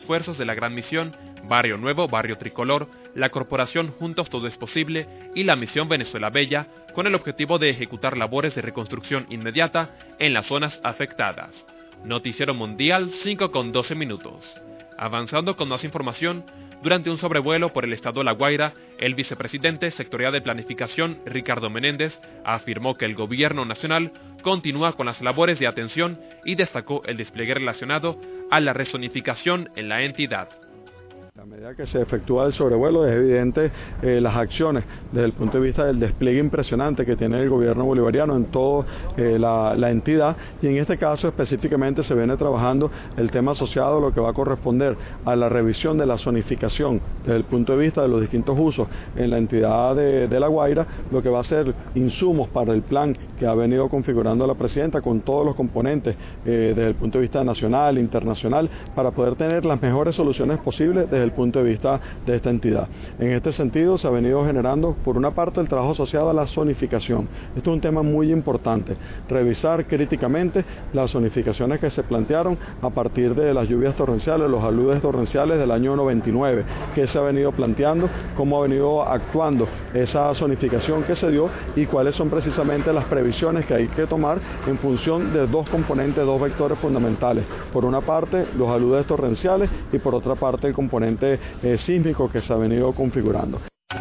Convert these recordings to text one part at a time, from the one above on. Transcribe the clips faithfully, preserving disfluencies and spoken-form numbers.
esfuerzos de la Gran Misión, Barrio Nuevo, Barrio Tricolor, la Corporación Juntos Todo es Posible y la Misión Venezuela Bella, con el objetivo de ejecutar labores de reconstrucción inmediata en las zonas afectadas. Noticiero Mundial cinco con doce minutos. Avanzando con más información, durante un sobrevuelo por el estado La Guaira, el vicepresidente sectorial de Planificación, Ricardo Menéndez, afirmó que el gobierno nacional continúa con las labores de atención y destacó el despliegue relacionado a la rezonificación en la entidad. A medida que se efectúa el sobrevuelo es evidente eh, las acciones desde el punto de vista del despliegue impresionante que tiene el gobierno bolivariano en toda eh, la, la entidad, y en este caso específicamente se viene trabajando el tema asociado a lo que va a corresponder a la revisión de la zonificación desde el punto de vista de los distintos usos en la entidad de, de La Guaira, lo que va a ser insumos para el plan que ha venido configurando la presidenta con todos los componentes eh, desde el punto de vista nacional e internacional para poder tener las mejores soluciones posibles desde el punto de vista de esta entidad. En este sentido se ha venido generando por una parte el trabajo asociado a la zonificación. Esto es un tema muy importante, revisar críticamente las zonificaciones que se plantearon a partir de las lluvias torrenciales, los aludes torrenciales del año noventa y nueve, que se ha venido planteando, cómo ha venido actuando esa zonificación que se dio y cuáles son precisamente las previsiones que hay que tomar en función de dos componentes, dos vectores fundamentales. Por una parte los aludes torrenciales y por otra parte el componente Eh, sísmico que se ha venido configurando.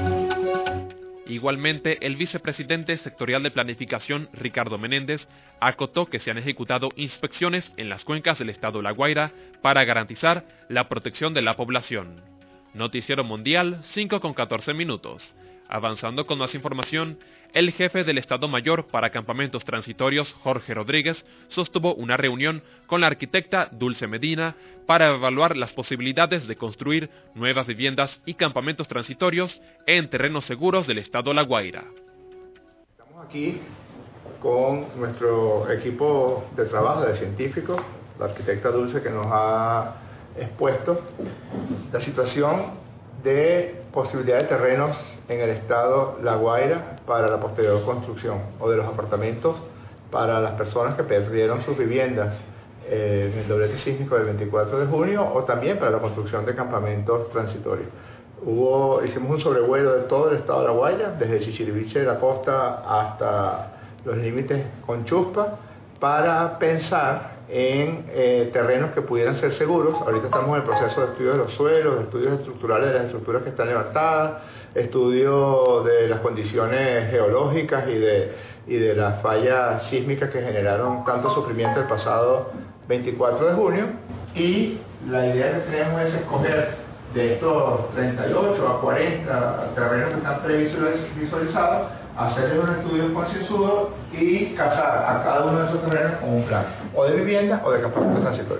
Igualmente, el vicepresidente sectorial de Planificación, Ricardo Menéndez, acotó que se han ejecutado inspecciones en las cuencas del estado La Guaira para garantizar la protección de la población. Noticiero Mundial cinco con catorce minutos. Avanzando con más información, el jefe del Estado Mayor para Campamentos Transitorios, Jorge Rodríguez, sostuvo una reunión con la arquitecta Dulce Medina para evaluar las posibilidades de construir nuevas viviendas y campamentos transitorios en terrenos seguros del estado La Guaira. Estamos aquí con nuestro equipo de trabajo de científicos, la arquitecta Dulce, que nos ha expuesto la situación de posibilidad de terrenos en el estado La Guaira para la posterior construcción, o de los apartamentos para las personas que perdieron sus viviendas eh, en el doblete sísmico del veinticuatro de junio, o también para la construcción de campamentos transitorios. Hubo, hicimos un sobrevuelo de todo el estado de La Guaira, desde Chichiriviche de la costa hasta los límites con Chuspa, para pensar en eh, terrenos que pudieran ser seguros. Ahorita estamos en el proceso de estudio de los suelos, de estudios estructurales de las estructuras que están levantadas, estudio de las condiciones geológicas y de, y de las fallas sísmicas que generaron tanto sufrimiento el pasado veinticuatro de junio, y la idea que tenemos es escoger de estos treinta y ocho a cuarenta terrenos que están previsualizados, hacerles un estudio concienzudo y casar a cada uno de esos terrenos con un plan, o de vivienda o de campamento transitorio.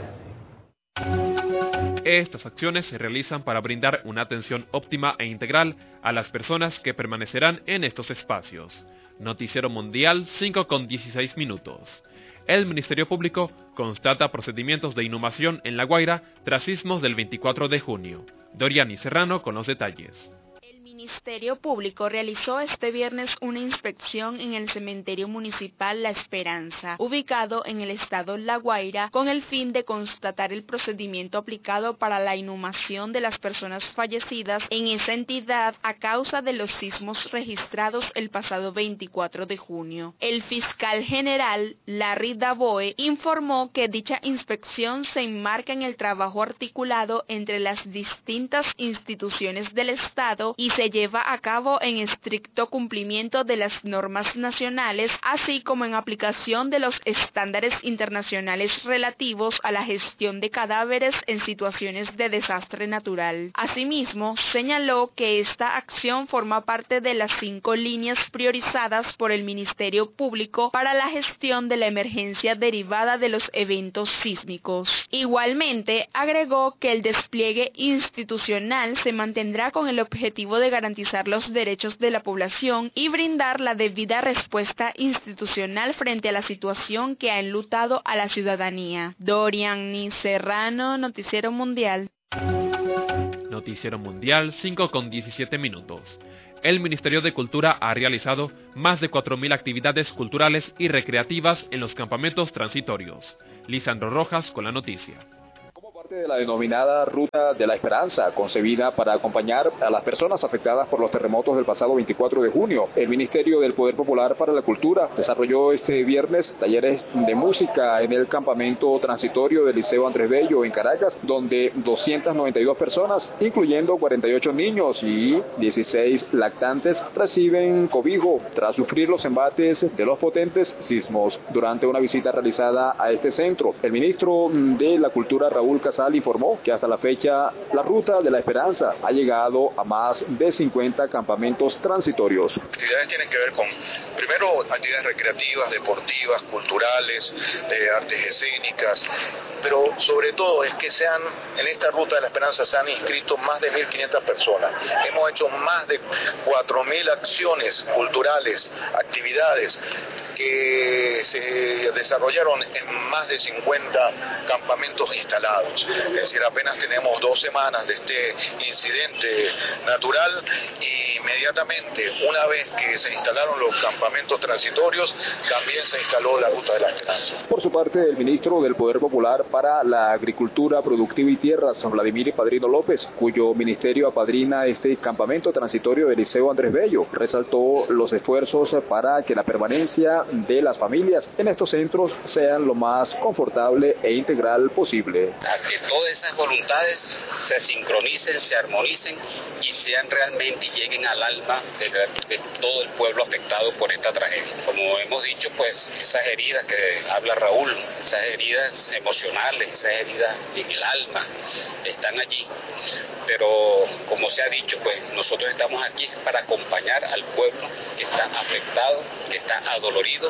Estas acciones se realizan para brindar una atención óptima e integral a las personas que permanecerán en estos espacios. Noticiero Mundial cinco con dieciséis minutos. El Ministerio Público constata procedimientos de inhumación en La Guaira tras sismos del veinticuatro de junio. Doriani Serrano con los detalles. El Ministerio Público realizó este viernes una inspección en el cementerio municipal La Esperanza, ubicado en el estado La Guaira, con el fin de constatar el procedimiento aplicado para la inhumación de las personas fallecidas en esa entidad a causa de los sismos registrados el pasado veinticuatro de junio. El fiscal general Larry Davoe informó que dicha inspección se enmarca en el trabajo articulado entre las distintas instituciones del Estado y se lleva a cabo en estricto cumplimiento de las normas nacionales, así como en aplicación de los estándares internacionales relativos a la gestión de cadáveres en situaciones de desastre natural. Asimismo, señaló que esta acción forma parte de las cinco líneas priorizadas por el Ministerio Público para la gestión de la emergencia derivada de los eventos sísmicos. Igualmente, agregó que el despliegue institucional se mantendrá con el objetivo de garantizar los derechos de la población y brindar la debida respuesta institucional frente a la situación que ha enlutado a la ciudadanía. Doriani Serrano, Noticiero Mundial. Noticiero Mundial cinco con diecisiete minutos. El Ministerio de Cultura ha realizado más de cuatro mil actividades culturales y recreativas en los campamentos transitorios. Lisandro Rojas con la noticia. Parte de la denominada Ruta de la Esperanza, concebida para acompañar a las personas afectadas por los terremotos del pasado veinticuatro de junio. El Ministerio del Poder Popular para la Cultura desarrolló este viernes talleres de música en el campamento transitorio del Liceo Andrés Bello en Caracas, donde doscientas noventa y dos personas, incluyendo cuarenta y ocho niños y dieciséis lactantes, reciben cobijo tras sufrir los embates de los potentes sismos. Durante una visita realizada a este centro, el ministro de la Cultura, Raúl Casal, informó que hasta la fecha la Ruta de la Esperanza ha llegado a más de cincuenta campamentos transitorios. Actividades tienen que ver con, primero, actividades recreativas, deportivas, culturales, de artes escénicas, pero sobre todo es que sean, en esta Ruta de la Esperanza se han inscrito más de mil quinientas personas. Hemos hecho más de cuatro mil acciones culturales, actividades que se desarrollaron en más de cincuenta campamentos instalados. Es decir, apenas tenemos dos semanas de este incidente natural y inmediatamente, una vez que se instalaron los campamentos transitorios, también se instaló la Ruta de la Esperanza. Por su parte, el ministro del Poder Popular para la Agricultura Productiva y Tierras, San Vladimir Padrino López, cuyo ministerio apadrina este campamento transitorio del Liceo Andrés Bello, resaltó los esfuerzos para que la permanencia de las familias en estos centros sean lo más confortable e integral posible. A que todas esas voluntades se sincronicen, se armonicen y sean realmente y lleguen al alma de, de todo el pueblo afectado por esta tragedia. Como hemos dicho, pues esas heridas que habla Raúl, esas heridas emocionales, esas heridas en el alma, están allí. Pero como se ha dicho, pues nosotros estamos aquí para acompañar al pueblo que está afectado, que está adolorido,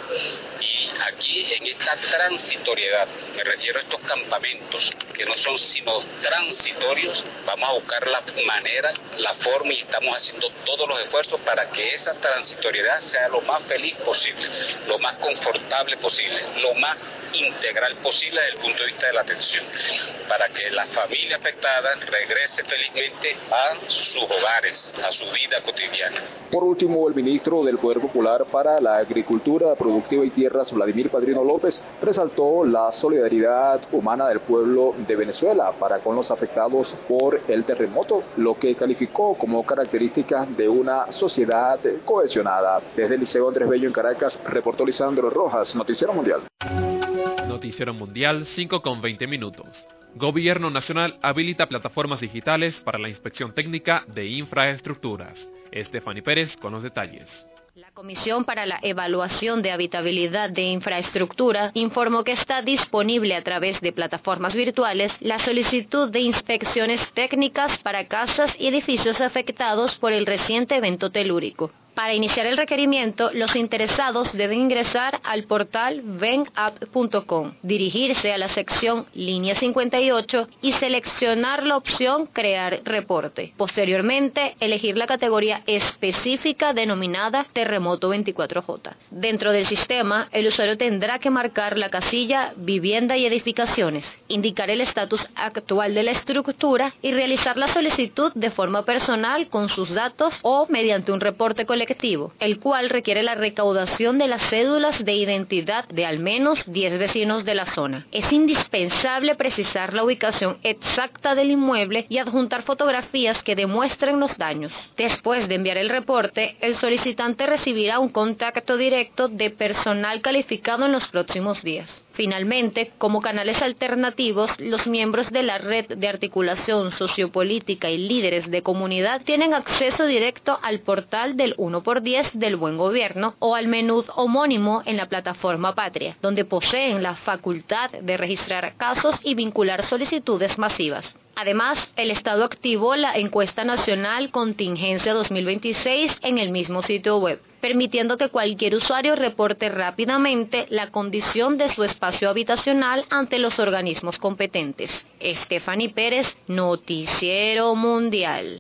y aquí en esta transitoriedad, me refiero a estos campamentos que no son sino transitorios, vamos a buscar la manera, la forma, y estamos haciendo todos los esfuerzos para que esa transitoriedad sea lo más feliz posible, lo más confortable posible, lo más integral posible desde el punto de vista de la atención, para que la familia afectada regrese felizmente a sus hogares, a su vida cotidiana. Por último, el ministro del Poder Popular para la Agricultura Productiva y Tierras, Vladimir Padrino López, resaltó la solidaridad humana del pueblo de Venezuela para con los afectados por el terremoto, lo que calificó como característica de una sociedad cohesionada. Desde el Liceo Andrés Bello en Caracas, reportó Lisandro Rojas, Noticiero Mundial. Noticiero Mundial, cinco con veinte minutos. Gobierno Nacional habilita plataformas digitales para la inspección técnica de infraestructuras. Estefany Pérez con los detalles. La Comisión para la Evaluación de Habitabilidad de Infraestructura informó que está disponible a través de plataformas virtuales la solicitud de inspecciones técnicas para casas y edificios afectados por el reciente evento telúrico. Para iniciar el requerimiento, los interesados deben ingresar al portal venapp punto com, dirigirse a la sección Línea cincuenta y ocho y seleccionar la opción Crear reporte. Posteriormente, elegir la categoría específica denominada Terremoto veinticuatro J. Dentro del sistema, el usuario tendrá que marcar la casilla Vivienda y Edificaciones, indicar el estatus actual de la estructura y realizar la solicitud de forma personal con sus datos o mediante un reporte colectivo, el cual requiere la recaudación de las cédulas de identidad de al menos diez vecinos de la zona. Es indispensable precisar la ubicación exacta del inmueble y adjuntar fotografías que demuestren los daños. Después de enviar el reporte, el solicitante recibirá un contacto directo de personal calificado en los próximos días. Finalmente, como canales alternativos, los miembros de la Red de Articulación Sociopolítica y Líderes de Comunidad tienen acceso directo al portal del uno por diez del Buen Gobierno o al menú homónimo en la plataforma Patria, donde poseen la facultad de registrar casos y vincular solicitudes masivas. Además, el Estado activó la encuesta nacional Contingencia dos mil veintiséis en el mismo sitio web, permitiendo que cualquier usuario reporte rápidamente la condición de su espacio habitacional ante los organismos competentes. Estefany Pérez, Noticiero Mundial.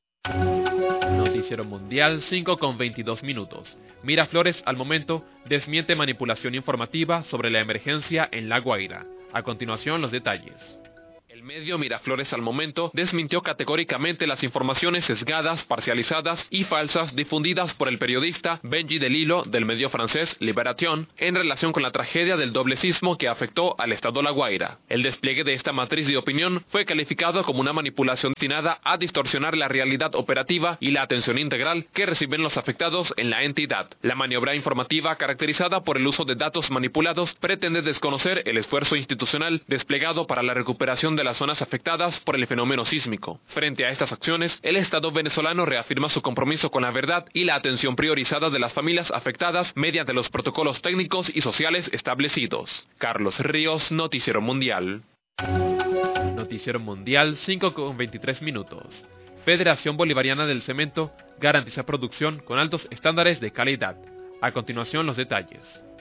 Noticiero Mundial, cinco con veintidós minutos. Miraflores al momento desmiente manipulación informativa sobre la emergencia en La Guaira. A continuación, los detalles. El medio Miraflores al momento desmintió categóricamente las informaciones sesgadas, parcializadas y falsas difundidas por el periodista Benji Delilo del medio francés Libération en relación con la tragedia del doble sismo que afectó al estado La Guaira. El despliegue de esta matriz de opinión fue calificado como una manipulación destinada a distorsionar la realidad operativa y la atención integral que reciben los afectados en la entidad. La maniobra informativa, caracterizada por el uso de datos manipulados, pretende desconocer el esfuerzo institucional desplegado para la recuperación de las zonas afectadas por el fenómeno sísmico. Frente a estas acciones, el Estado venezolano reafirma su compromiso con la verdad y la atención priorizada de las familias afectadas mediante los protocolos técnicos y sociales establecidos. Carlos Ríos, Noticiero Mundial. Noticiero Mundial, cinco con veintitrés minutos. Federación Bolivariana del Cemento garantiza producción con altos estándares de calidad. A continuación, los detalles.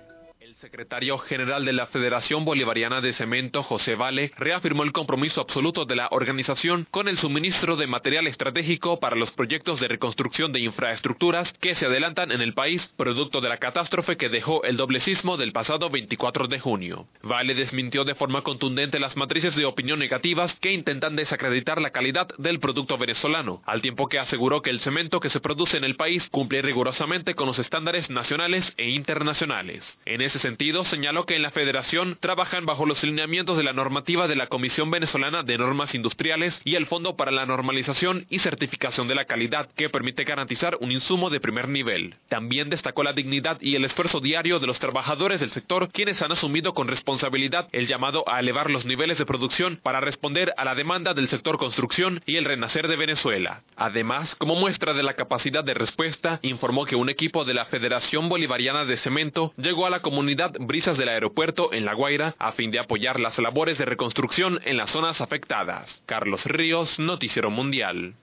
El secretario general de la Federación Bolivariana de Cemento, José Vale, reafirmó el compromiso absoluto de la organización con el suministro de material estratégico para los proyectos de reconstrucción de infraestructuras que se adelantan en el país, producto de la catástrofe que dejó el doble sismo del pasado veinticuatro de junio. Vale desmintió de forma contundente las matrices de opinión negativas que intentan desacreditar la calidad del producto venezolano, al tiempo que aseguró que el cemento que se produce en el país cumple rigurosamente con los estándares nacionales e internacionales. En ese sentido, señaló que en la Federación trabajan bajo los lineamientos de la normativa de la Comisión Venezolana de Normas Industriales y el Fondo para la Normalización y Certificación de la Calidad, que permite garantizar un insumo de primer nivel. También destacó la dignidad y el esfuerzo diario de los trabajadores del sector, quienes han asumido con responsabilidad el llamado a elevar los niveles de producción para responder a la demanda del sector construcción y el renacer de Venezuela. Además, como muestra de la capacidad de respuesta, informó que un equipo de la Federación Bolivariana de Cemento llegó a la comunidad Brisas del aeropuerto en La Guaira a fin de apoyar las labores de reconstrucción en las zonas afectadas. Carlos Ríos, Noticiero Mundial.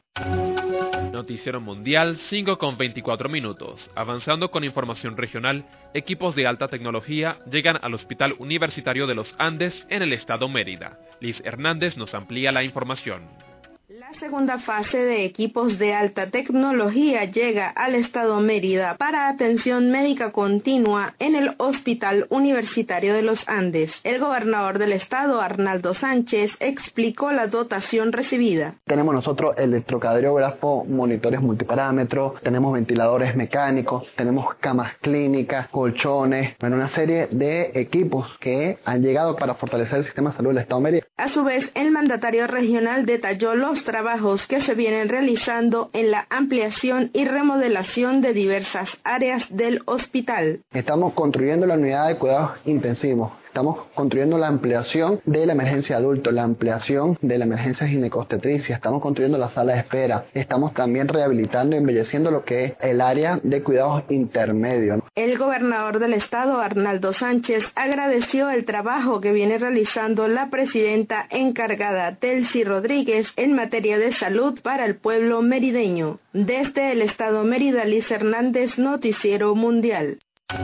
Noticiero Mundial, cinco con veinticuatro minutos. Avanzando con información regional, equipos de alta tecnología llegan al Hospital Universitario de los Andes en el estado Mérida. Liz Hernández nos amplía la información. La segunda fase de equipos de alta tecnología llega al estado Mérida para atención médica continua en el Hospital Universitario de los Andes. El gobernador del estado, Arnaldo Sánchez, explicó la dotación recibida. Tenemos nosotros electrocardiógrafo, monitores multiparámetros, tenemos ventiladores mecánicos, tenemos camas clínicas, colchones, bueno, una serie de equipos que han llegado para fortalecer el sistema de salud del estado Mérida. A su vez, el mandatario regional detalló los trabajos que se vienen realizando en la ampliación y remodelación de diversas áreas del hospital. Estamos construyendo la unidad de cuidados intensivos. Estamos construyendo la ampliación de la emergencia adulto, la ampliación de la emergencia ginecobstetricia, estamos construyendo la sala de espera, estamos también rehabilitando y embelleciendo lo que es el área de cuidados intermedios. El gobernador del estado, Arnaldo Sánchez, agradeció el trabajo que viene realizando la presidenta encargada, Delcy Rodríguez, en materia de salud para el pueblo merideño. Desde el estado Mérida, Liz Hernández, Noticiero Mundial.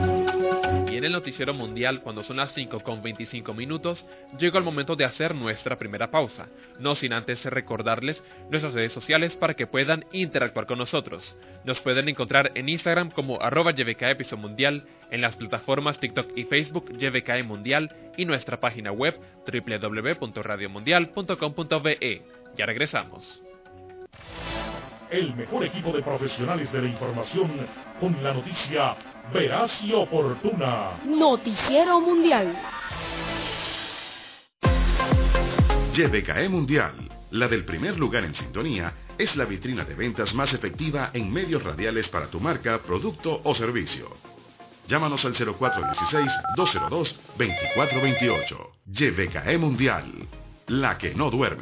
Y en el Noticiero Mundial, cuando son las cinco con veinticinco minutos, llegó el momento de hacer nuestra primera pausa, no sin antes recordarles nuestras redes sociales para que puedan interactuar con nosotros. Nos pueden encontrar en Instagram como arroba Y V K E Piso Mundial, en las plataformas TikTok y Facebook Y V K E Mundial y nuestra página web doble u doble u doble u punto radio mundial punto com punto be e. Ya regresamos. El mejor equipo de profesionales de la información con la noticia veraz y oportuna. Noticiero Mundial. Y V K E Mundial, la del primer lugar en sintonía, es la vitrina de ventas más efectiva en medios radiales para tu marca, producto o servicio. Llámanos al cero cuatro uno seis, dos cero dos, dos cuatro dos ocho. Y V K E Mundial, la que no duerme.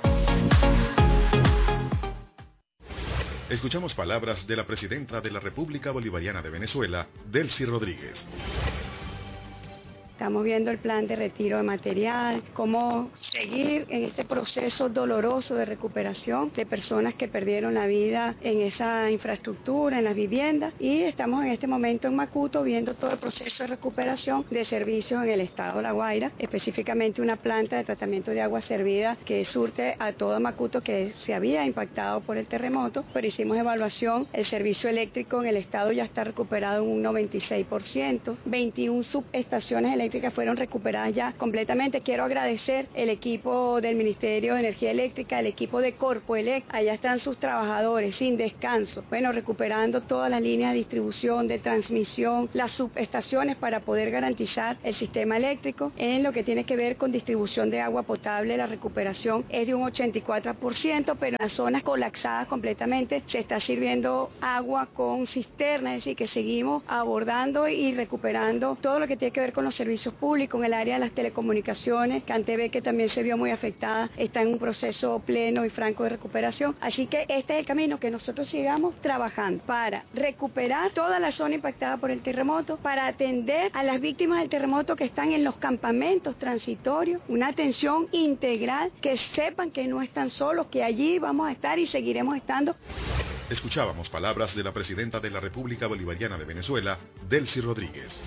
Escuchamos palabras de la presidenta de la República Bolivariana de Venezuela, Delcy Rodríguez. Estamos viendo el plan de retiro de material, cómo seguir en este proceso doloroso de recuperación de personas que perdieron la vida en esa infraestructura, en las viviendas, y estamos en este momento en Macuto viendo todo el proceso de recuperación de servicios en el estado de La Guaira, específicamente una planta de tratamiento de agua servida que surte a todo Macuto que se había impactado por el terremoto, pero hicimos evaluación, el servicio eléctrico en el estado ya está recuperado en un noventa y seis por ciento, veintiuna subestaciones eléctricas eléctricas fueron recuperadas ya completamente. Quiero agradecer el equipo del Ministerio de Energía Eléctrica, el equipo de Corpoelec, allá están sus trabajadores sin descanso, bueno, recuperando todas las líneas de distribución, de transmisión, las subestaciones para poder garantizar el sistema eléctrico. En lo que tiene que ver con distribución de agua potable, la recuperación es de un ochenta y cuatro por ciento, pero en las zonas colapsadas completamente se está sirviendo agua con cisterna, es decir, que seguimos abordando y recuperando todo lo que tiene que ver con los servicios públicos. En el área de las telecomunicaciones, Cantv, que también se vio muy afectada, está en un proceso pleno y franco de recuperación. Así que este es el camino que nosotros sigamos trabajando para recuperar toda la zona impactada por el terremoto, para atender a las víctimas del terremoto que están en los campamentos transitorios, una atención integral, que sepan que no están solos, que allí vamos a estar y seguiremos estando. Escuchábamos palabras de la presidenta de la República Bolivariana de Venezuela, Delcy Rodríguez.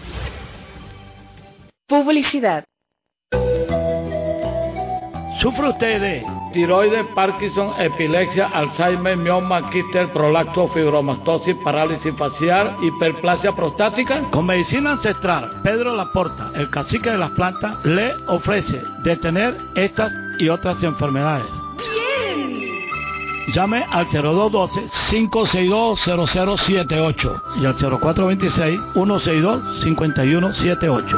Publicidad. ¿Sufre usted de tiroides, Parkinson, epilepsia, Alzheimer, mioma, quiste, prolapso, fibromastosis, parálisis facial, hiperplasia prostática? Con medicina ancestral, Pedro Laporta, el cacique de las plantas, le ofrece detener estas y otras enfermedades. ¡Bien! Llame al cero dos uno dos, cinco seis dos, cero cero siete ocho y al cero cuatro dos seis, uno seis dos, cinco uno siete ocho.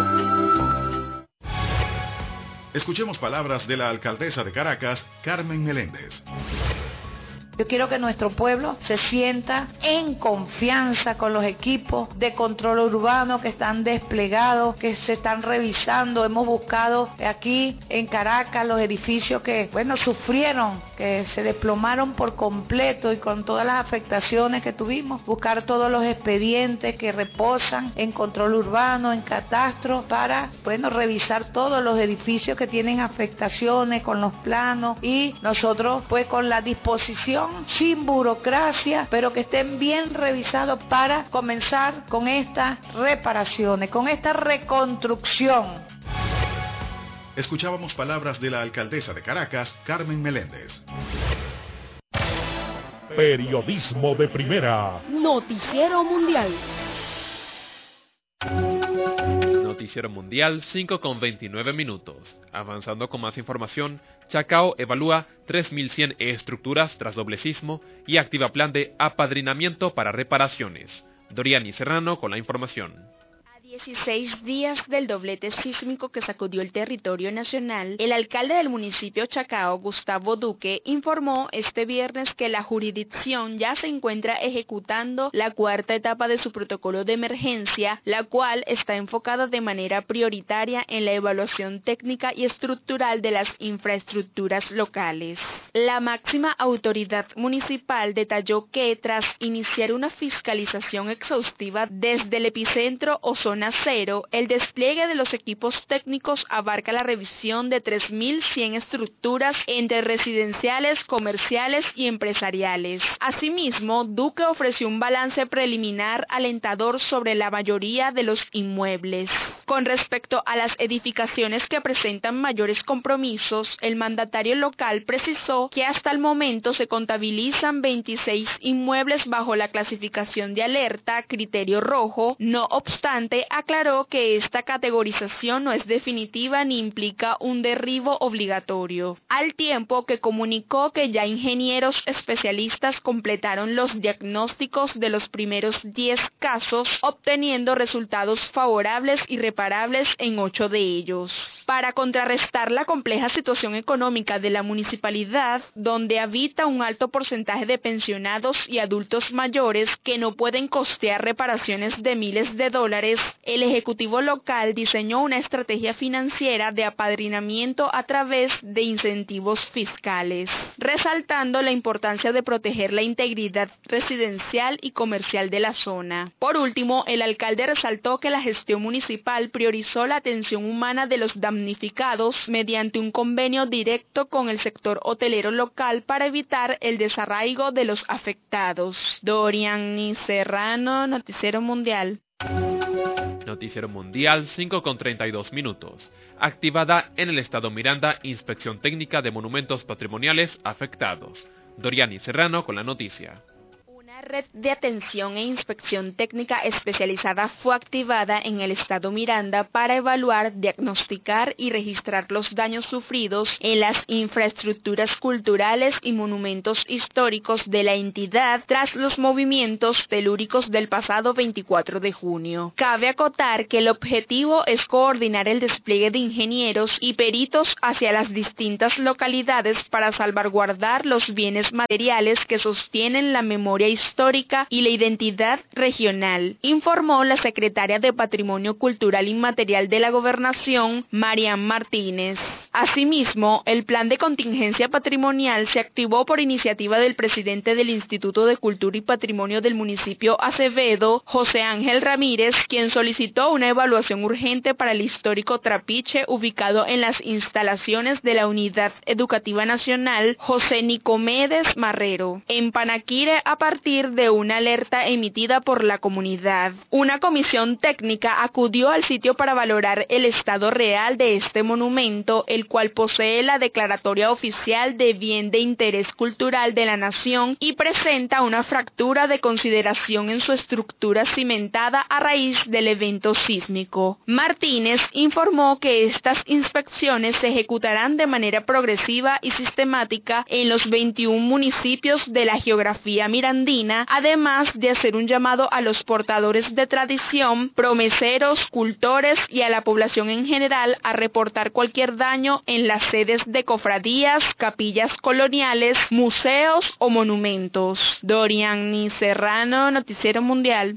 Escuchemos palabras de la alcaldesa de Caracas, Carmen Meléndez. Yo quiero que nuestro pueblo se sienta en confianza con los equipos de control urbano que están desplegados, que se están revisando. Hemos buscado aquí en Caracas los edificios que, bueno, sufrieron, que se desplomaron por completo y con todas las afectaciones que tuvimos. Buscar todos los expedientes que reposan en control urbano, en catastro, para, bueno, revisar todos los edificios que tienen afectaciones con los planos y nosotros, pues, con la disposición, sin burocracia, pero que estén bien revisados para comenzar con estas reparaciones, con esta reconstrucción. Escuchábamos palabras de la alcaldesa de Caracas, Carmen Meléndez. Periodismo de primera. Noticiero Mundial. Noticiero Mundial, cinco con veintinueve minutos. Avanzando con más información, Chacao evalúa tres mil cien estructuras tras doble sismo y activa plan de apadrinamiento para reparaciones. Doriani Serrano con la información. dieciséis días del doblete sísmico que sacudió el territorio nacional, el alcalde del municipio Chacao, Gustavo Duque, informó este viernes que la jurisdicción ya se encuentra ejecutando la cuarta etapa de su protocolo de emergencia, la cual está enfocada de manera prioritaria en la evaluación técnica y estructural de las infraestructuras locales. La máxima autoridad municipal detalló que tras iniciar una fiscalización exhaustiva desde el epicentro o zona cero, el despliegue de los equipos técnicos abarca la revisión de tres mil cien estructuras entre residenciales, comerciales y empresariales. Asimismo, Duque ofreció un balance preliminar alentador sobre la mayoría de los inmuebles. Con respecto a las edificaciones que presentan mayores compromisos, el mandatario local precisó que hasta el momento se contabilizan veintiséis inmuebles bajo la clasificación de alerta criterio rojo. No obstante, aclaró que esta categorización no es definitiva ni implica un derribo obligatorio, al tiempo que comunicó que ya ingenieros especialistas completaron los diagnósticos de los primeros diez casos, obteniendo resultados favorables y reparables en ocho de ellos. Para contrarrestar la compleja situación económica de la municipalidad, donde habita un alto porcentaje de pensionados y adultos mayores que no pueden costear reparaciones de miles de dólares, el Ejecutivo local diseñó una estrategia financiera de apadrinamiento a través de incentivos fiscales, resaltando la importancia de proteger la integridad residencial y comercial de la zona. Por último, el alcalde resaltó que la gestión municipal priorizó la atención humana de los damnificados mediante un convenio directo con el sector hotelero local para evitar el desarraigo de los afectados. Doriani Serrano, Noticiero Mundial. Noticiero Mundial, cinco con treinta y dos minutos. Activada en el estado Miranda inspección técnica de monumentos patrimoniales afectados. Doriani Serrano con la noticia. Una La red de atención e inspección técnica especializada fue activada en el estado Miranda para evaluar, diagnosticar y registrar los daños sufridos en las infraestructuras culturales y monumentos históricos de la entidad tras los movimientos telúricos del pasado veinticuatro de junio. Cabe acotar que el objetivo es coordinar el despliegue de ingenieros y peritos hacia las distintas localidades para salvaguardar los bienes materiales que sostienen la memoria histórica y la identidad regional, informó la secretaria de Patrimonio Cultural Inmaterial de la Gobernación, Marian Martínez. Asimismo, el plan de contingencia patrimonial se activó por iniciativa del presidente del Instituto de Cultura y Patrimonio del municipio Acevedo, José Ángel Ramírez, quien solicitó una evaluación urgente para el histórico trapiche ubicado en las instalaciones de la Unidad Educativa Nacional José Nicomedes Marrero, en Panaquire, a partir de una alerta emitida por la comunidad. Una comisión técnica acudió al sitio para valorar el estado real de este monumento, el cual posee la declaratoria oficial de bien de interés cultural de la nación y presenta una fractura de consideración en su estructura cimentada a raíz del evento sísmico. Martínez informó que estas inspecciones se ejecutarán de manera progresiva y sistemática en los veintiún municipios de la geografía mirandina, además de hacer un llamado a los portadores de tradición, promeseros, cultores y a la población en general a reportar cualquier daño en las sedes de cofradías, capillas coloniales, museos o monumentos. Doriani Serrano, Noticiero Mundial.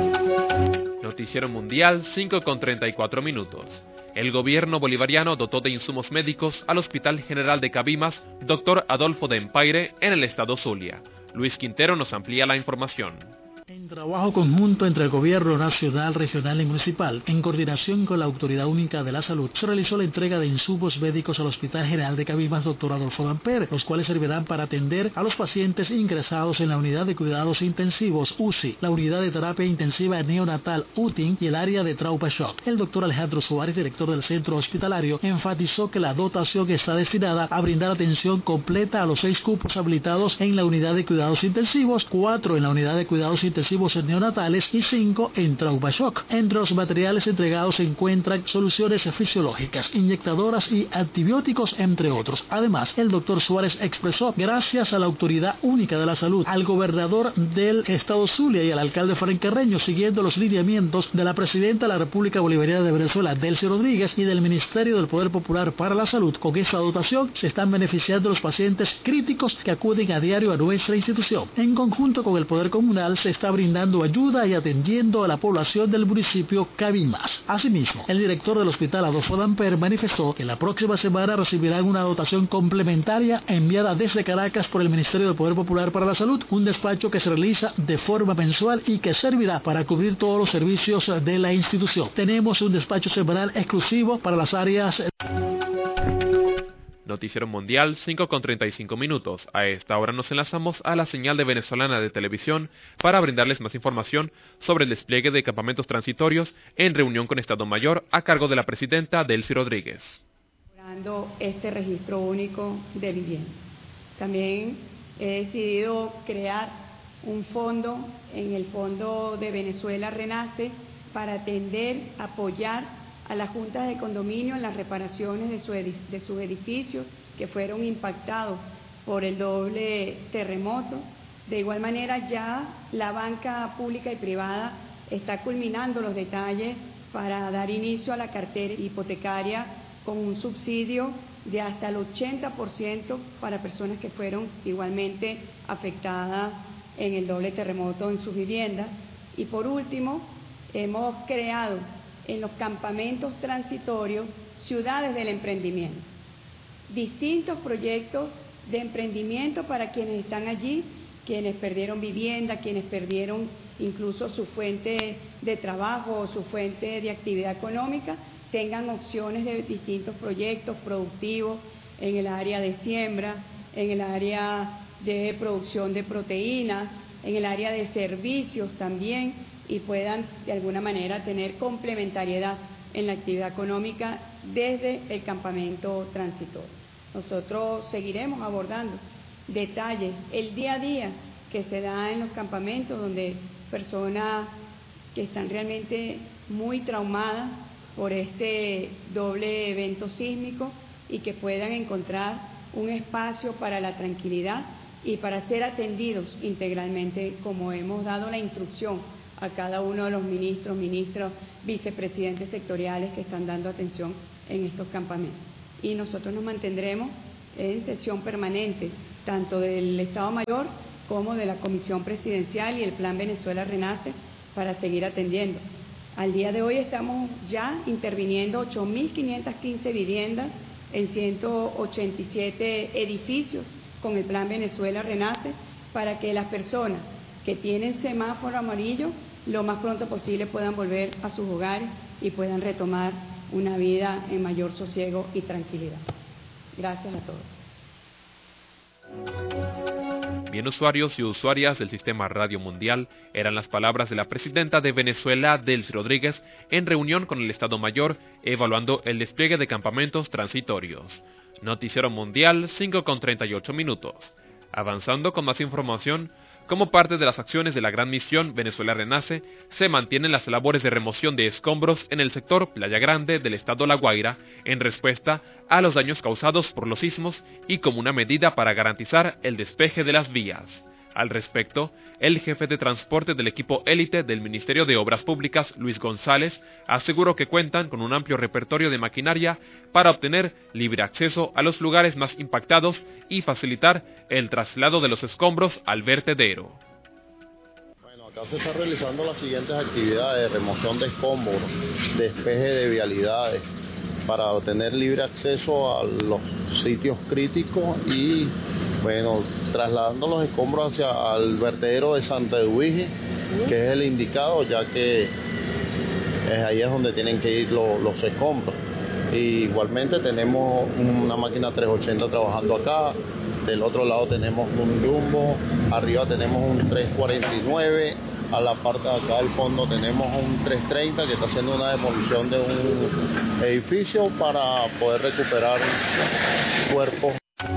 Noticiero Mundial, cinco con treinta y cuatro minutos. El gobierno bolivariano dotó de insumos médicos al Hospital General de Cabimas, doctor Adolfo de Empaire, en el estado Zulia. Luis Quintero nos amplía la información. En trabajo conjunto entre el Gobierno Nacional, Regional y Municipal, en coordinación con la Autoridad Única de la Salud, se realizó la entrega de insumos médicos al Hospital General de Cabimas, doctor Adolfo de Ampere, los cuales servirán para atender a los pacientes ingresados en la Unidad de Cuidados Intensivos, U C I, la Unidad de Terapia Intensiva Neonatal, U T I N, y el área de Trauma Shock. El doctor Alejandro Suárez, director del centro hospitalario, enfatizó que la dotación está destinada a brindar atención completa a los seis cupos habilitados en la Unidad de Cuidados Intensivos, cuatro en la Unidad de Cuidados Intensivos neonatales y cinco en Trauma Shock. Entre los materiales entregados se encuentran soluciones fisiológicas, inyectadoras y antibióticos, entre otros. Además, el doctor Suárez expresó, gracias a la Autoridad Única de la Salud, al gobernador del estado Zulia y al alcalde francarreño, siguiendo los lineamientos de la presidenta de la República Bolivariana de Venezuela, Delcy Rodríguez, y del Ministerio del Poder Popular para la Salud, con esta dotación se están beneficiando los pacientes críticos que acuden a diario a nuestra institución. En conjunto con el Poder Comunal se está brindando ayuda y atendiendo a la población del municipio Cabimas. Asimismo, el director del Hospital Adolfo de Ampere manifestó que la próxima semana recibirán una dotación complementaria enviada desde Caracas por el Ministerio del Poder Popular para la Salud, un despacho que se realiza de forma mensual y que servirá para cubrir todos los servicios de la institución. Tenemos un despacho semanal exclusivo para las áreas. Noticiero Mundial, cinco con treinta y cinco minutos. A esta hora nos enlazamos a la señal de Venezolana de Televisión para brindarles más información sobre el despliegue de campamentos transitorios en reunión con Estado Mayor a cargo de la presidenta Delcy Rodríguez. Este registro único de vivienda. También he decidido crear un fondo en el Fondo de Venezuela Renace para atender, apoyar a las juntas de condominio en las reparaciones de, su de sus edificios que fueron impactados por el doble terremoto. De igual manera, ya la banca pública y privada está culminando los detalles para dar inicio a la cartera hipotecaria con un subsidio de hasta el ochenta por ciento para personas que fueron igualmente afectadas en el doble terremoto en sus viviendas. Y por último, hemos creado en los campamentos transitorios ciudades del emprendimiento, distintos proyectos de emprendimiento para quienes están allí, quienes perdieron vivienda, quienes perdieron incluso su fuente de trabajo o su fuente de actividad económica, tengan opciones de distintos proyectos productivos en el área de siembra, en el área de producción de proteínas, en el área de servicios también, y puedan de alguna manera tener complementariedad en la actividad económica desde el campamento transitorio. Nosotros seguiremos abordando detalles el día a día que se da en los campamentos, donde personas que están realmente muy traumadas por este doble evento sísmico y que puedan encontrar un espacio para la tranquilidad y para ser atendidos integralmente, como hemos dado la instrucción a cada uno de los ministros, ministros, vicepresidentes sectoriales que están dando atención en estos campamentos. Y nosotros nos mantendremos en sesión permanente, tanto del Estado Mayor como de la Comisión Presidencial y el Plan Venezuela Renace, para seguir atendiendo. Al día de hoy estamos ya interviniendo ocho mil quinientas quince viviendas en ciento ochenta y siete edificios con el Plan Venezuela Renace, para que las personas que tienen semáforo amarillo lo más pronto posible puedan volver a sus hogares y puedan retomar una vida en mayor sosiego y tranquilidad. Gracias a todos. Bien, usuarios y usuarias del Sistema Radio Mundial, eran las palabras de la presidenta de Venezuela, Delcy Rodríguez, en reunión con el Estado Mayor, evaluando el despliegue de campamentos transitorios. Noticiero Mundial, cinco con treinta y ocho minutos. Avanzando con más información, como parte de las acciones de la Gran Misión Venezuela Renace, se mantienen las labores de remoción de escombros en el sector Playa Grande del estado La Guaira, en respuesta a los daños causados por los sismos y como una medida para garantizar el despeje de las vías. Al respecto, el jefe de transporte del equipo élite del Ministerio de Obras Públicas, Luis González, aseguró que cuentan con un amplio repertorio de maquinaria para obtener libre acceso a los lugares más impactados y facilitar el traslado de los escombros al vertedero. Bueno, acá se está realizando las siguientes actividades: remoción de escombros, despeje de vialidades, para obtener libre acceso a los sitios críticos y, bueno, trasladando los escombros hacia el vertedero de Santa Eduige, que es el indicado, ya que es ahí es donde tienen que ir lo, los escombros. Y igualmente tenemos una máquina trescientos ochenta trabajando acá, del otro lado tenemos un Jumbo, arriba tenemos un trescientos cuarenta y nueve, a la parte de acá del fondo tenemos un trescientos treinta que está haciendo una demolición de un edificio para poder recuperar cuerpos.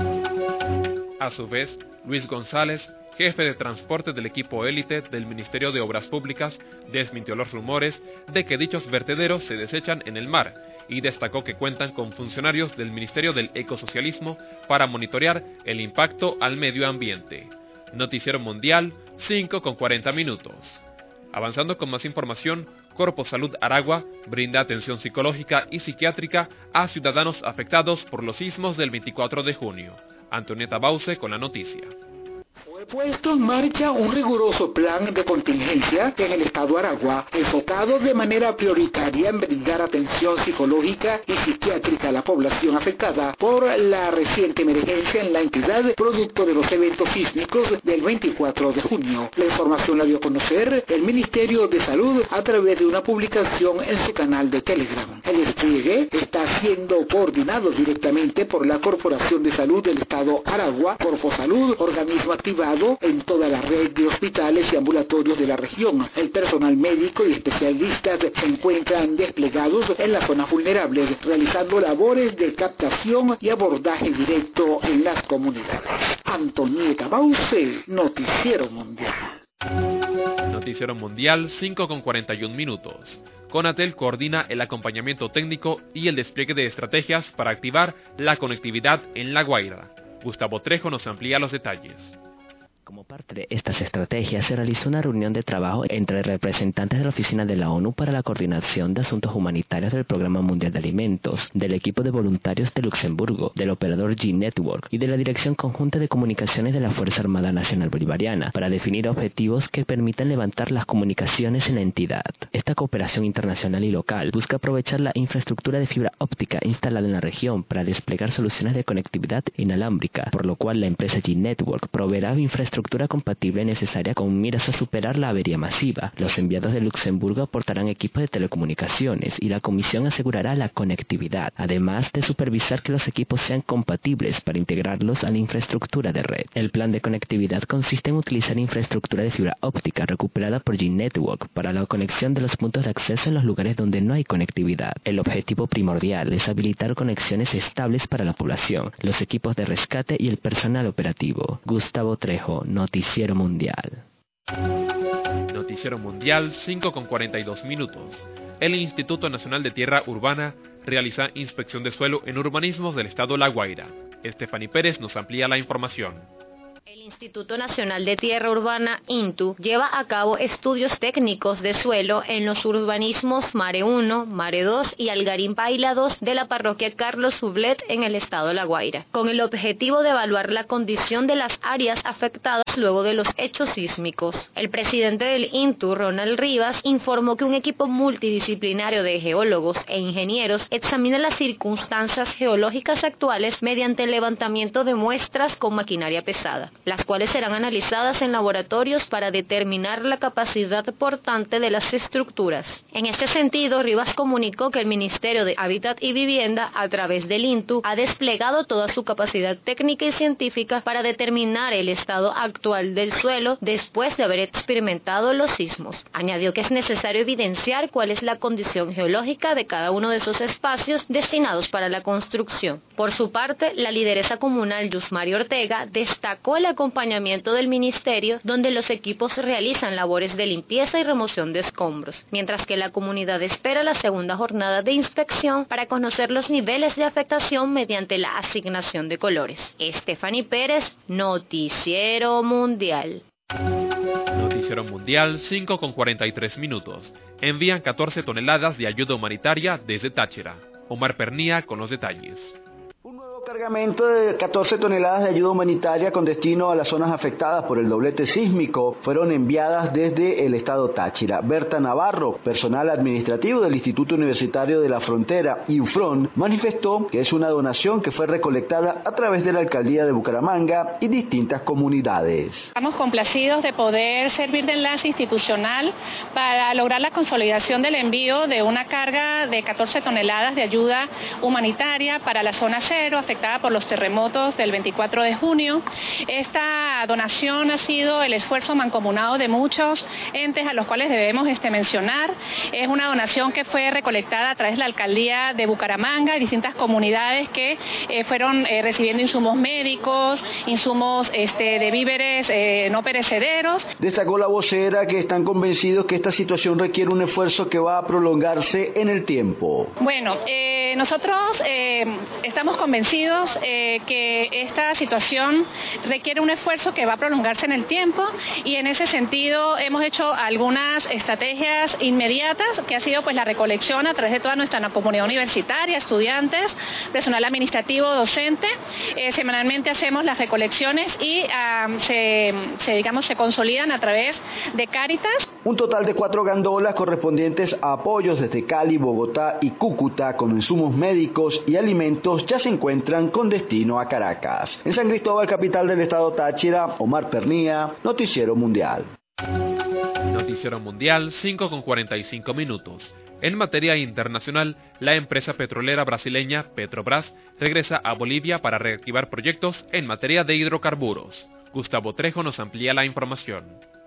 A su vez, Luis González, jefe de transporte del equipo élite del Ministerio de Obras Públicas, desmintió los rumores de que dichos vertederos se desechan en el mar y destacó que cuentan con funcionarios del Ministerio del Ecosocialismo para monitorear el impacto al medio ambiente. Noticiero Mundial, cinco con cuarenta minutos. Avanzando con más información, Corpo Salud Aragua brinda atención psicológica y psiquiátrica a ciudadanos afectados por los sismos del veinticuatro de junio. Antonieta Bause con la noticia. Puesto en marcha un riguroso plan de contingencia en el estado Aragua, enfocado de manera prioritaria en brindar atención psicológica y psiquiátrica a la población afectada por la reciente emergencia en la entidad, producto de los eventos sísmicos del veinticuatro de junio. La información la dio a conocer el Ministerio de Salud a través de una publicación en su canal de Telegram. El despliegue está siendo coordinado directamente por la Corporación de Salud del estado Aragua, Corpo Salud, organismo activado en toda la red de hospitales y ambulatorios de la región. El personal médico y especialistas se encuentran desplegados en las zonas vulnerables, realizando labores de captación y abordaje directo en las comunidades. Antonieta Bause, Noticiero Mundial. Noticiero Mundial, cinco con cuarenta y un minutos. Conatel coordina el acompañamiento técnico y el despliegue de estrategias para activar la conectividad en La Guaira. Gustavo Trejo nos amplía los detalles. Como parte de estas estrategias, se realizó una reunión de trabajo entre representantes de la Oficina de la ONU para la Coordinación de Asuntos Humanitarios del Programa Mundial de Alimentos, del equipo de voluntarios de Luxemburgo, del operador G-Network y de la Dirección Conjunta de Comunicaciones de la Fuerza Armada Nacional Bolivariana, para definir objetivos que permitan levantar las comunicaciones en la entidad. Esta cooperación internacional y local busca aprovechar la infraestructura de fibra óptica instalada en la región para desplegar soluciones de conectividad inalámbrica, por lo cual la empresa G-Network proveerá infraestructura estructura compatible necesaria con miras a superar la avería masiva. Los enviados de Luxemburgo aportarán equipos de telecomunicaciones y la comisión asegurará la conectividad, además de supervisar que los equipos sean compatibles para integrarlos a la infraestructura de red. El plan de conectividad consiste en utilizar infraestructura de fibra óptica recuperada por G-Network para la conexión de los puntos de acceso en los lugares donde no hay conectividad. El objetivo primordial es habilitar conexiones estables para la población, los equipos de rescate y el personal operativo. Gustavo Trejo, Trejo, Noticiero Mundial. Noticiero Mundial, cinco con cuarenta y dos minutos. El Instituto Nacional de Tierra Urbana realiza inspección de suelo en urbanismos del estado La Guaira. Estefany Pérez nos amplía la información. El Instituto Nacional de Tierra Urbana, INTU, lleva a cabo estudios técnicos de suelo en los urbanismos Mare uno, Mare dos y Algarín Paila dos de la parroquia Carlos Sublet en el estado de La Guaira, con el objetivo de evaluar la condición de las áreas afectadas luego de los hechos sísmicos. El presidente del INTU, Ronald Rivas, informó que un equipo multidisciplinario de geólogos e ingenieros examina las circunstancias geológicas actuales mediante el levantamiento de muestras con maquinaria pesada, las cuales serán analizadas en laboratorios para determinar la capacidad portante de las estructuras. En este sentido, Rivas comunicó que el Ministerio de Hábitat y Vivienda, a través del INTU, ha desplegado toda su capacidad técnica y científica para determinar el estado actual del suelo después de haber experimentado los sismos. Añadió que es necesario evidenciar cuál es la condición geológica de cada uno de esos espacios destinados para la construcción. Por su parte, la lideresa comunal Yusmari Ortega destacó el acompañamiento del ministerio, donde los equipos realizan labores de limpieza y remoción de escombros, mientras que la comunidad espera la segunda jornada de inspección para conocer los niveles de afectación mediante la asignación de colores. Estefany Pérez, Noticiero Mundial. Noticiero Mundial, cinco con cuarenta y tres minutos. Envían catorce toneladas de ayuda humanitaria desde Táchira. Omar Pernía con los detalles. Cargamento de catorce toneladas de ayuda humanitaria con destino a las zonas afectadas por el doblete sísmico fueron enviadas desde el estado Táchira. Berta Navarro, personal administrativo del Instituto Universitario de la Frontera, I U F R O N, manifestó que es una donación que fue recolectada a través de la alcaldía de Bucaramanga y distintas comunidades. Estamos complacidos de poder servir de enlace institucional para lograr la consolidación del envío de una carga de catorce toneladas de ayuda humanitaria para la zona cero, afectada por los terremotos del veinticuatro de junio. Esta donación ha sido el esfuerzo mancomunado de muchos entes a los cuales debemos este, mencionar. Es una donación que fue recolectada a través de la alcaldía de Bucaramanga y distintas comunidades que eh, fueron eh, recibiendo insumos médicos, insumos este, de víveres eh, no perecederos. Destacó la vocera que están convencidos que esta situación requiere un esfuerzo que va a prolongarse en el tiempo. Bueno, eh, nosotros eh, estamos convencidos Eh, que esta situación requiere un esfuerzo que va a prolongarse en el tiempo y en ese sentido hemos hecho algunas estrategias inmediatas que ha sido pues la recolección a través de toda nuestra comunidad universitaria, estudiantes, personal administrativo, docente. Eh, semanalmente hacemos las recolecciones y uh, se, se, digamos, se consolidan a través de Cáritas. Un total de cuatro gandolas correspondientes a apoyos desde Cali, Bogotá y Cúcuta con insumos médicos y alimentos ya se encuentran con destino a Caracas. En San Cristóbal, capital del estado Táchira, Omar Pernía, Noticiero Mundial. Noticiero Mundial, cinco con cuarenta y cinco minutos. En materia internacional, la empresa petrolera brasileña Petrobras regresa a Bolivia para reactivar proyectos en materia de hidrocarburos. Gustavo Trejo nos amplía la información.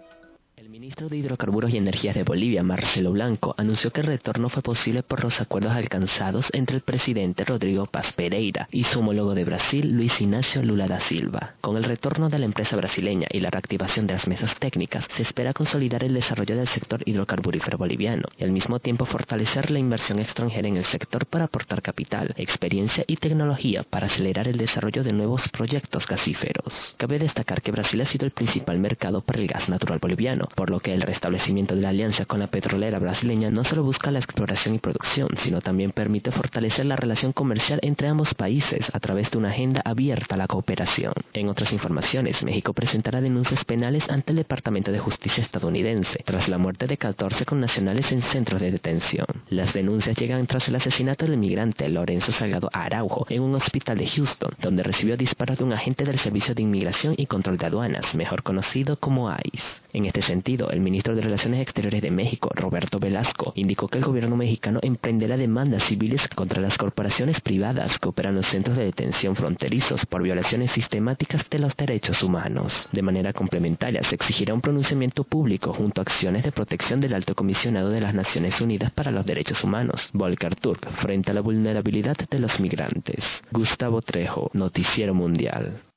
El ministro de Hidrocarburos y Energías de Bolivia, Marcelo Blanco, anunció que el retorno fue posible por los acuerdos alcanzados entre el presidente Rodrigo Paz Pereira y su homólogo de Brasil, Luis Ignacio Lula da Silva. Con el retorno de la empresa brasileña y la reactivación de las mesas técnicas, se espera consolidar el desarrollo del sector hidrocarburífero boliviano y al mismo tiempo fortalecer la inversión extranjera en el sector para aportar capital, experiencia y tecnología para acelerar el desarrollo de nuevos proyectos gasíferos. Cabe destacar que Brasil ha sido el principal mercado para el gas natural boliviano, por lo que el restablecimiento de la alianza con la petrolera brasileña no solo busca la exploración y producción, sino también permite fortalecer la relación comercial entre ambos países a través de una agenda abierta a la cooperación. En otras informaciones, México presentará denuncias penales ante el Departamento de Justicia estadounidense tras la muerte de catorce connacionales en centros de detención. Las denuncias llegan tras el asesinato del migrante Lorenzo Salgado Araujo en un hospital de Houston, donde recibió disparos de un agente del Servicio de Inmigración y Control de Aduanas, mejor conocido como I C E. En este sentido, el ministro de Relaciones Exteriores de México, Roberto Velasco, indicó que el gobierno mexicano emprenderá demandas civiles contra las corporaciones privadas que operan los centros de detención fronterizos por violaciones sistemáticas de los derechos humanos. De manera complementaria, se exigirá un pronunciamiento público junto a acciones de protección del Alto Comisionado de las Naciones Unidas para los Derechos Humanos, Volker Turk, frente a la vulnerabilidad de los migrantes. Gustavo Trejo, Noticiero Mundial.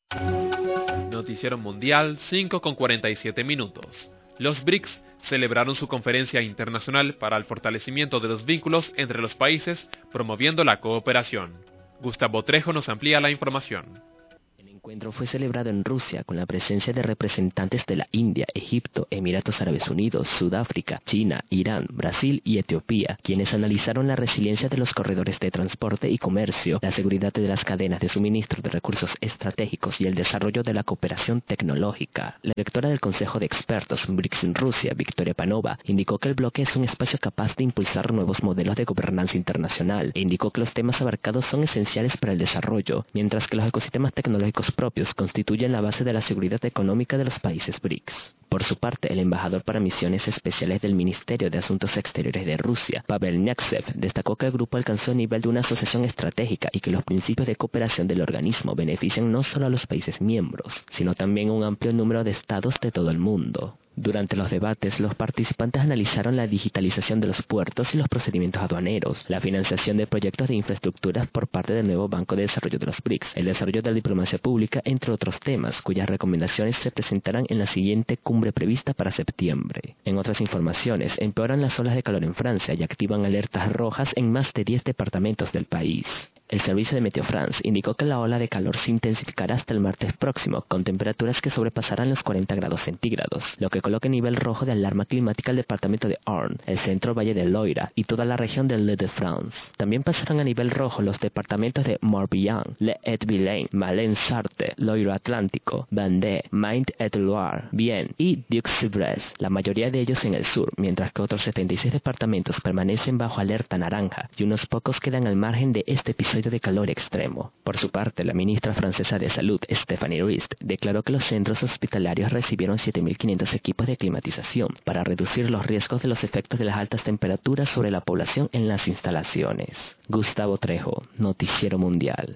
Noticiero Mundial cinco con cuarenta y siete minutos. Los B R I C S celebraron su conferencia internacional para el fortalecimiento de los vínculos entre los países, promoviendo la cooperación. Gustavo Trejo nos amplía la información. El encuentro fue celebrado en Rusia con la presencia de representantes de la India, Egipto, Emiratos Árabes Unidos, Sudáfrica, China, Irán, Brasil y Etiopía, quienes analizaron la resiliencia de los corredores de transporte y comercio, la seguridad de las cadenas de suministro de recursos estratégicos y el desarrollo de la cooperación tecnológica. La directora del Consejo de Expertos B R I C S en Rusia, Victoria Panova, indicó que el bloque es un espacio capaz de impulsar nuevos modelos de gobernanza internacional e indicó que los temas abarcados son esenciales para el desarrollo, mientras que los ecosistemas tecnológicos propios constituyen la base de la seguridad económica de los países B R I C S. Por su parte, el embajador para misiones especiales del Ministerio de Asuntos Exteriores de Rusia, Pavel Neasev, destacó que el grupo alcanzó el nivel de una asociación estratégica y que los principios de cooperación del organismo benefician no solo a los países miembros, sino también a un amplio número de estados de todo el mundo. Durante los debates, los participantes analizaron la digitalización de los puertos y los procedimientos aduaneros, la financiación de proyectos de infraestructuras por parte del nuevo Banco de Desarrollo de los B R I C S, el desarrollo de la diplomacia pública, entre otros temas, cuyas recomendaciones se presentarán en la siguiente cumbre prevista para septiembre. En otras informaciones, empeoran las olas de calor en Francia y activan alertas rojas en más de diez departamentos del país. El servicio de Meteo France indicó que la ola de calor se intensificará hasta el martes próximo, con temperaturas que sobrepasarán los cuarenta grados centígrados, lo que coloca en nivel rojo de alarma climática el departamento de Orne, el centro valle de Loira y toda la región de Île-de-France. También pasarán a nivel rojo los departamentos de Morbihan, Le Et-Vilaine, Malines-Sarthe, Loira Atlántico, Vendée, Maine-et-Loire, Vienne y Deux-Sèvres, la mayoría de ellos en el sur, mientras que otros setenta y seis departamentos permanecen bajo alerta naranja y unos pocos quedan al margen de este episodio de calor extremo. Por su parte, la ministra francesa de Salud, Stéphanie Rist, declaró que los centros hospitalarios recibieron siete mil quinientos equipos de climatización para reducir los riesgos de los efectos de las altas temperaturas sobre la población en las instalaciones. Gustavo Trejo, Noticiero Mundial.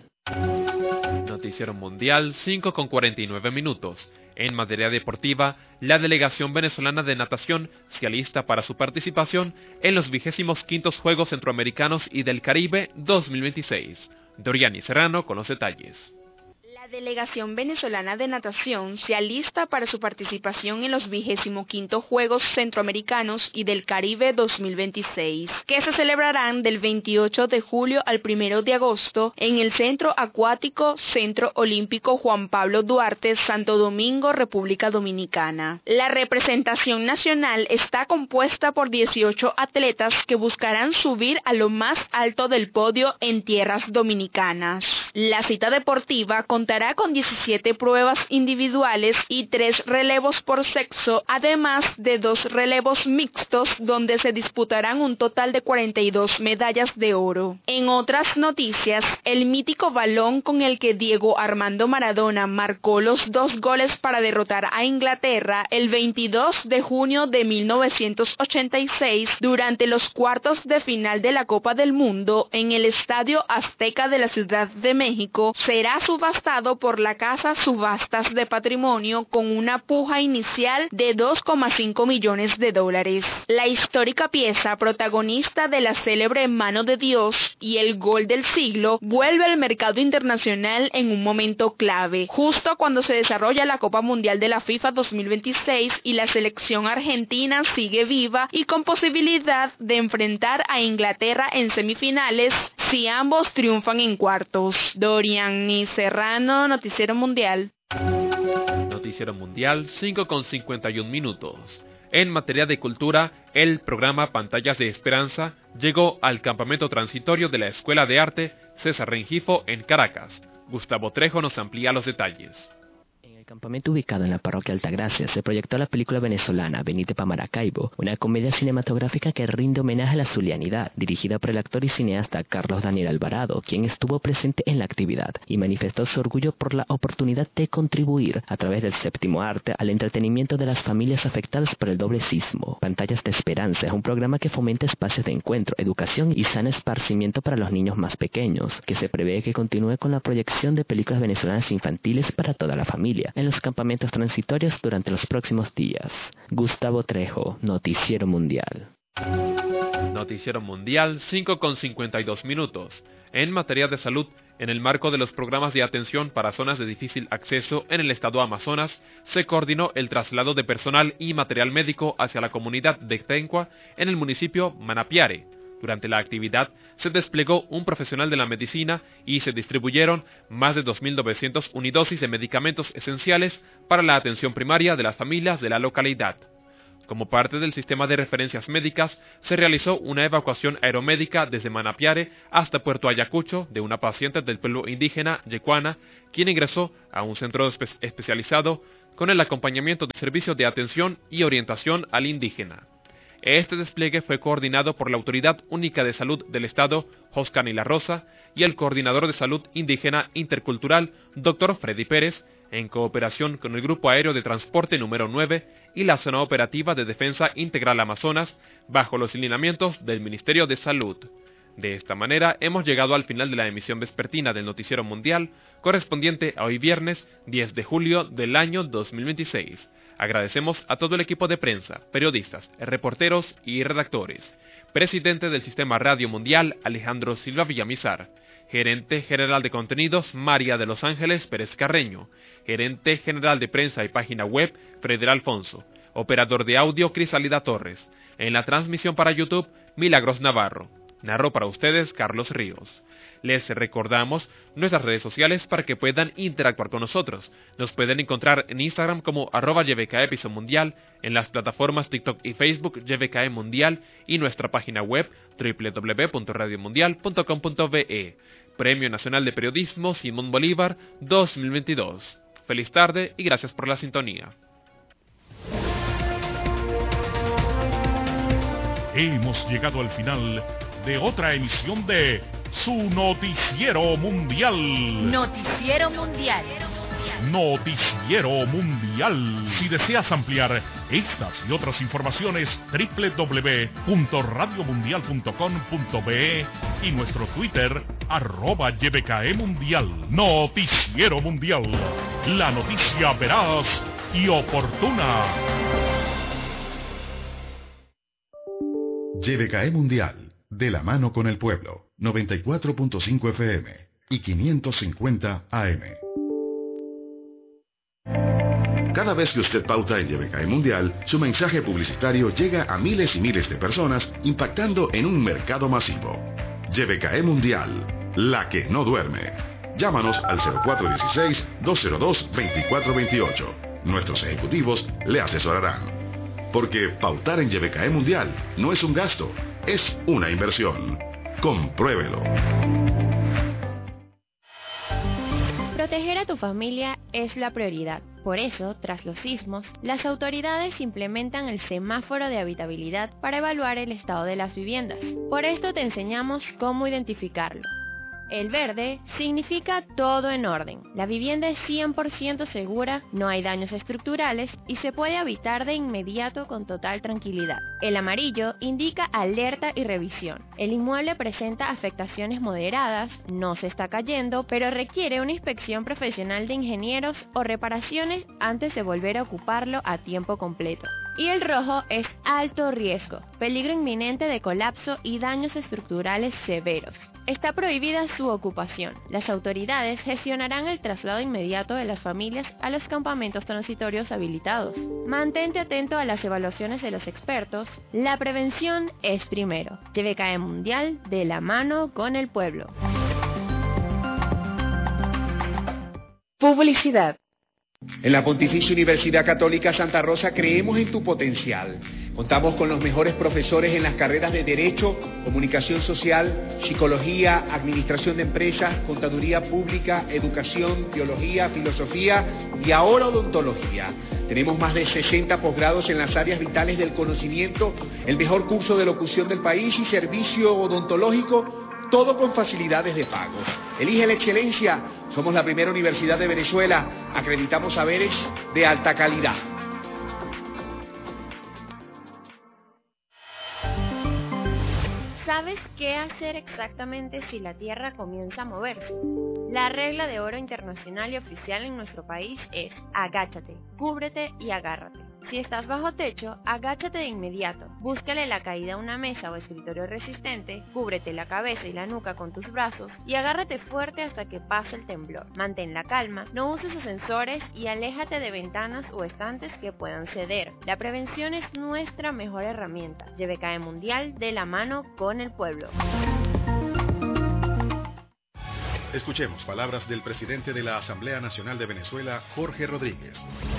Noticiero Mundial cinco con cuarenta y nueve minutos. En materia deportiva, la delegación venezolana de natación se alista para su participación en los vigésimos quintos Juegos Centroamericanos y del Caribe dos mil veintiséis. Doriani Serrano con los detalles. La delegación venezolana de natación se alista para su participación en los vigésimo quinto Juegos Centroamericanos y del Caribe dos mil veintiséis, que se celebrarán del veintiocho de julio al primero de agosto en el Centro Acuático Centro Olímpico Juan Pablo Duarte, Santo Domingo, República Dominicana. La representación nacional está compuesta por dieciocho atletas que buscarán subir a lo más alto del podio en tierras dominicanas. La cita deportiva contará con diecisiete pruebas individuales y tres relevos por sexo, además de dos relevos mixtos donde se disputarán un total de cuarenta y dos medallas de oro. En otras noticias, el mítico balón con el que Diego Armando Maradona marcó los dos goles para derrotar a Inglaterra el veintidós de junio de mil novecientos ochenta y seis durante los cuartos de final de la Copa del Mundo en el Estadio Azteca de la Ciudad de México, será subastado por la Casa Subastas de Patrimonio con una puja inicial de dos coma cinco millones de dólares. La histórica pieza, protagonista de la célebre Mano de Dios y el gol del siglo, vuelve al mercado internacional en un momento clave, justo cuando se desarrolla la Copa Mundial de la FIFA dos mil veintiséis y la selección argentina sigue viva y con posibilidad de enfrentar a Inglaterra en semifinales si ambos triunfan en cuartos. Doriani Serrano, Noticiero Mundial. Noticiero Mundial cinco con cincuenta y un minutos. En materia de cultura, el programa Pantallas de Esperanza llegó al campamento transitorio de la Escuela de Arte César Rengifo en Caracas. Gustavo Trejo nos amplía los detalles. En el campamento ubicado en la parroquia Altagracia se proyectó la película venezolana Venite pa' Maracaibo, una comedia cinematográfica que rinde homenaje a la zulianidad, dirigida por el actor y cineasta Carlos Daniel Alvarado, quien estuvo presente en la actividad y manifestó su orgullo por la oportunidad de contribuir a través del séptimo arte al entretenimiento de las familias afectadas por el doble sismo. Pantallas de Esperanza es un programa que fomenta espacios de encuentro, educación y sano esparcimiento para los niños más pequeños, que se prevé que continúe con la proyección de películas venezolanas infantiles para toda la familia en los campamentos transitorios durante los próximos días. Gustavo Trejo, Noticiero Mundial. Noticiero Mundial cinco con cincuenta y dos minutos. En materia de salud, En el marco de los programas de atención para zonas de difícil acceso en el estado Amazonas, se coordinó el traslado de personal y material médico hacia la comunidad de Tencua en el municipio Manapiare. Durante la actividad se desplegó un profesional de la medicina y se distribuyeron más de dos mil novecientas unidosis de medicamentos esenciales para la atención primaria de las familias de la localidad. Como parte del sistema de referencias médicas, se realizó una evacuación aeromédica desde Manapiare hasta Puerto Ayacucho de una paciente del pueblo indígena Yecuana, quien ingresó a un centro espe- especializado con el acompañamiento de servicios de atención y orientación al indígena. Este despliegue fue coordinado por la Autoridad Única de Salud del Estado, Joscani La Rosa, y el Coordinador de Salud Indígena Intercultural, doctor Freddy Pérez, en cooperación con el Grupo Aéreo de Transporte número nueve y la Zona Operativa de Defensa Integral Amazonas, bajo los lineamientos del Ministerio de Salud. De esta manera hemos llegado al final de la emisión vespertina del Noticiero Mundial, correspondiente a hoy viernes diez de julio del año dos mil veintiséis. Agradecemos a todo el equipo de prensa, periodistas, reporteros y redactores. Presidente del Sistema Radio Mundial, Alejandro Silva Villamizar. Gerente General de Contenidos, María de los Ángeles Pérez Carreño. Gerente General de Prensa y Página Web, Freder Alfonso. Operador de audio, Crisalida Torres. En la transmisión para YouTube, Milagros Navarro. Narró para ustedes Carlos Ríos. Les recordamos nuestras redes sociales para que puedan interactuar con nosotros. Nos pueden encontrar en Instagram como arroba Y V K E Piso Mundial, en las plataformas TikTok y Facebook Y V K E Mundial y nuestra página web doble u doble u doble u punto radio mundial punto com punto be e. Premio Nacional de Periodismo Simón Bolívar dos mil veintidós. Feliz tarde y gracias por la sintonía. Hemos llegado al final de otra emisión de su Noticiero Mundial. Noticiero Mundial. Noticiero Mundial. Si deseas ampliar estas y otras informaciones, doble u doble u doble u punto radio mundial punto com punto be y nuestro Twitter, arroba Y V K E Mundial. Noticiero Mundial. La noticia veraz y oportuna. Y V K E Mundial, de la mano con el pueblo, noventa y cuatro punto cinco F M y quinientos cincuenta A M. Cada vez que usted pauta en Y V K E Mundial, su mensaje publicitario llega a miles y miles de personas, impactando en un mercado masivo. Y V K E Mundial, la que no duerme. Llámanos al cero cuatro uno seis, dos cero dos, dos cuatro dos ocho. Nuestros ejecutivos le asesorarán. Porque pautar en Y V K E Mundial no es un gasto, es una inversión. Compruébelo. Proteger a tu familia es la prioridad. Por eso, tras los sismos, las autoridades implementan el semáforo de habitabilidad para evaluar el estado de las viviendas. Por esto te enseñamos cómo identificarlo. El verde significa todo en orden. La vivienda es cien por ciento segura, no hay daños estructurales y se puede habitar de inmediato con total tranquilidad. El amarillo indica alerta y revisión. El inmueble presenta afectaciones moderadas, no se está cayendo, pero requiere una inspección profesional de ingenieros o reparaciones antes de volver a ocuparlo a tiempo completo. Y el rojo es alto riesgo, peligro inminente de colapso y daños estructurales severos. Está prohibida su ocupación. Las autoridades gestionarán el traslado inmediato de las familias a los campamentos transitorios habilitados. Mantente atento a las evaluaciones de los expertos. La prevención es primero. Y V K E Mundial, de la mano con el pueblo. Publicidad. En la Pontificia Universidad Católica Santa Rosa creemos en tu potencial. Contamos con los mejores profesores en las carreras de Derecho, Comunicación Social, Psicología, Administración de Empresas, Contaduría Pública, Educación, Teología, Filosofía y ahora Odontología. Tenemos más de sesenta posgrados en las áreas vitales del conocimiento, el mejor curso de locución del país y servicio odontológico, todo con facilidades de pago. Elige la excelencia. Somos la primera universidad de Venezuela. Acreditamos saberes de alta calidad. ¿Sabes qué hacer exactamente si la Tierra comienza a moverse? La regla de oro internacional y oficial en nuestro país es agáchate, cúbrete y agárrate. Si estás bajo techo, agáchate de inmediato. Búscale la caída a una mesa o escritorio resistente, cúbrete la cabeza y la nuca con tus brazos y agárrate fuerte hasta que pase el temblor. Mantén la calma, no uses ascensores y aléjate de ventanas o estantes que puedan ceder. La prevención es nuestra mejor herramienta. Y B K E Mundial, de la mano con el pueblo. Escuchemos palabras del presidente de la Asamblea Nacional de Venezuela, Jorge Rodríguez.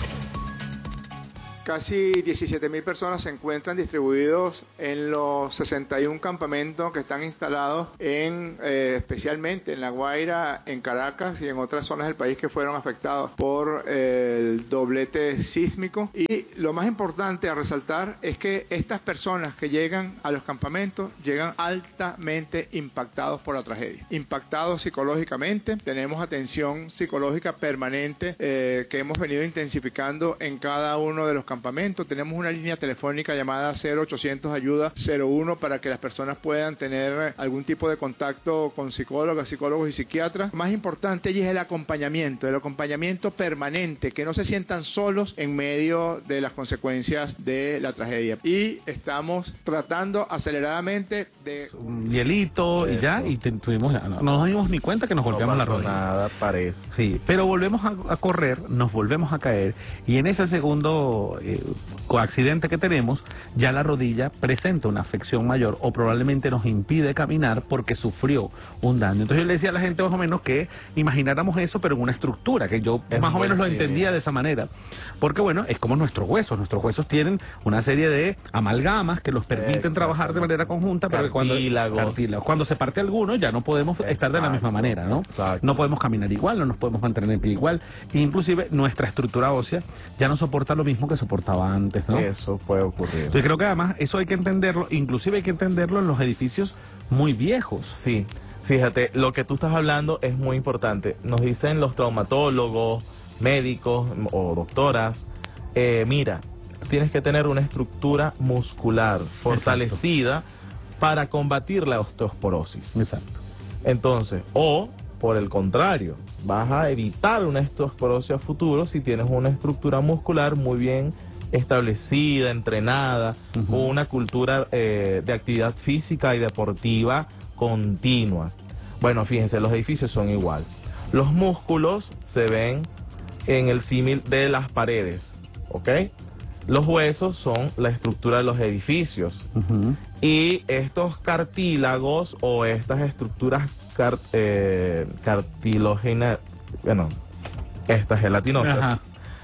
Casi diecisiete mil personas se encuentran distribuidos en los sesenta y uno campamentos que están instalados en, eh, especialmente en La Guaira, en Caracas y en otras zonas del país que fueron afectados por eh, el doblete sísmico. Y lo más importante a resaltar es que estas personas que llegan a los campamentos llegan altamente impactados por la tragedia, impactados psicológicamente. Tenemos atención psicológica permanente eh, que hemos venido intensificando en cada uno de los campamentos. Campamento. Tenemos una línea telefónica llamada cero ochocientos ayuda cero uno para que las personas puedan tener algún tipo de contacto con psicólogas, psicólogos y psiquiatras. Más importante es el acompañamiento, el acompañamiento permanente, que no se sientan solos en medio de las consecuencias de la tragedia. Y estamos tratando aceleradamente de... Un hielito y ya, y te, tuvimos, no, no nos dimos ni cuenta que nos golpeamos la rodilla. Nada, parece. Sí, pero volvemos a, a correr, nos volvemos a caer, y en ese segundo eh, accidente que tenemos, ya la rodilla presenta una afección mayor o probablemente nos impide caminar porque sufrió un daño. Entonces yo le decía a la gente más o menos que imagináramos eso, pero en una estructura, que yo es más o menos lo entendía de esa manera. Porque bueno, es como nuestros huesos, nuestros huesos tienen una serie de amalgamas que los permiten trabajar de manera conjunta, pero que cuando, cartílagos. cuando se parte alguno ya no podemos Exacto. estar de la misma manera, ¿no? Exacto. No podemos caminar igual, no nos podemos mantener en pie igual, e inclusive nuestra estructura ósea ya no soporta lo mismo que soportaba antes, ¿no? Eso puede ocurrir. Yo creo que además eso hay que entenderlo, inclusive hay que entenderlo en los edificios muy viejos. Sí, fíjate, lo que tú estás hablando es muy importante. Nos dicen los traumatólogos, médicos o doctoras, eh, mira, tienes que tener una estructura muscular fortalecida Exacto. para combatir la osteoporosis. Exacto. Entonces, o por el contrario, vas a evitar una osteoporosis a futuro si tienes una estructura muscular muy bien establecida, entrenada, uh-huh. o una cultura eh, de actividad física y deportiva continua. Bueno, fíjense, los edificios son igual. Los músculos se ven en el símil de las paredes, ¿ok? Los huesos son la estructura de los edificios. Uh-huh. Y estos cartílagos o estas estructuras car eh, cartilógenas, bueno, estas gelatinosas, Ajá.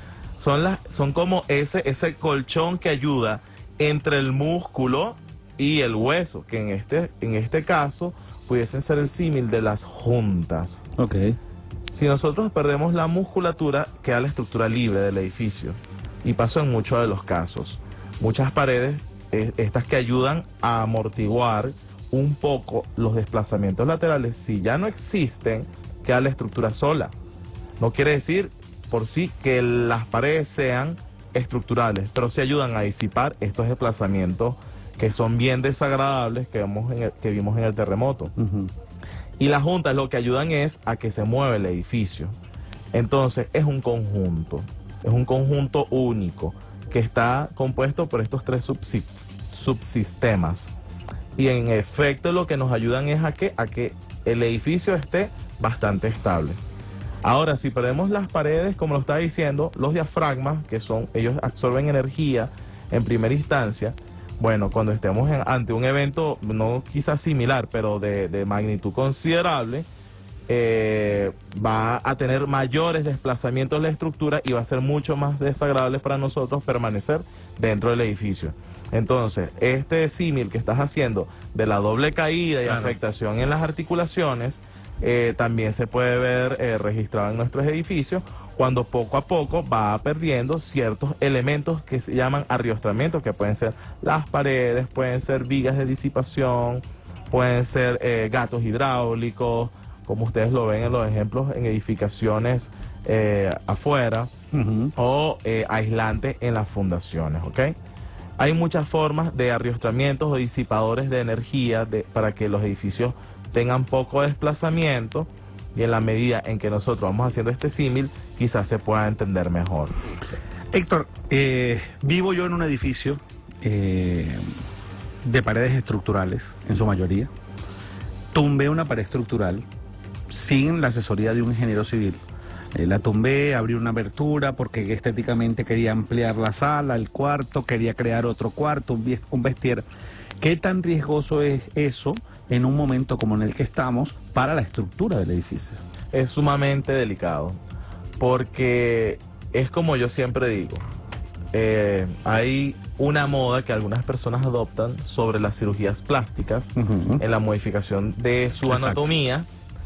son las son como ese ese colchón que ayuda entre el músculo y el hueso, que en este en este caso pudiesen ser el símil de las juntas. Okay. Si nosotros perdemos la musculatura, queda la estructura libre del edificio. Y pasó en muchos de los casos. Muchas paredes, eh, estas que ayudan a amortiguar un poco los desplazamientos laterales, si ya no existen, queda la estructura sola. No quiere decir por sí que las paredes sean estructurales, pero sí ayudan a disipar estos desplazamientos que son bien desagradables que, vemos en el, que vimos en el terremoto. Uh-huh. Y las juntas lo que ayudan es a que se mueva el edificio. Entonces es un conjunto. Es un conjunto único que está compuesto por estos tres subsi subsistemas. Y en efecto lo que nos ayudan es a que, a que el edificio esté bastante estable. Ahora, si perdemos las paredes, como lo estaba diciendo, los diafragmas, que son, ellos absorben energía en primera instancia. Bueno, cuando estemos en, ante un evento, no quizás similar, pero de, de magnitud considerable, Eh, va a tener mayores desplazamientos de la estructura y va a ser mucho más desagradable para nosotros permanecer dentro del edificio. Entonces, este símil que estás haciendo de la doble caída y claro. afectación en las articulaciones, eh, también se puede ver eh, registrado en nuestros edificios, cuando poco a poco va perdiendo ciertos elementos que se llaman arriostramientos, que pueden ser las paredes, pueden ser vigas de disipación, pueden ser eh, gatos hidráulicos, como ustedes lo ven en los ejemplos en edificaciones eh, afuera, uh-huh. o eh, aislantes en las fundaciones, ¿ok? Hay muchas formas de arriostramientos o disipadores de energía de, para que los edificios tengan poco desplazamiento, y en la medida en que nosotros vamos haciendo este símil, quizás se pueda entender mejor. Héctor, eh, vivo yo en un edificio eh, de paredes estructurales, en su mayoría. Tumbé una pared estructural sin la asesoría de un ingeniero civil. Eh, la tumbé, abrí una abertura porque estéticamente quería ampliar la sala, el cuarto, quería crear otro cuarto, un, un vestier. ¿Qué tan riesgoso es eso en un momento como en el que estamos para la estructura del edificio? Es sumamente delicado, porque es como yo siempre digo, eh, hay una moda que algunas personas adoptan sobre las cirugías plásticas, uh-huh. en la modificación de su Exacto. anatomía,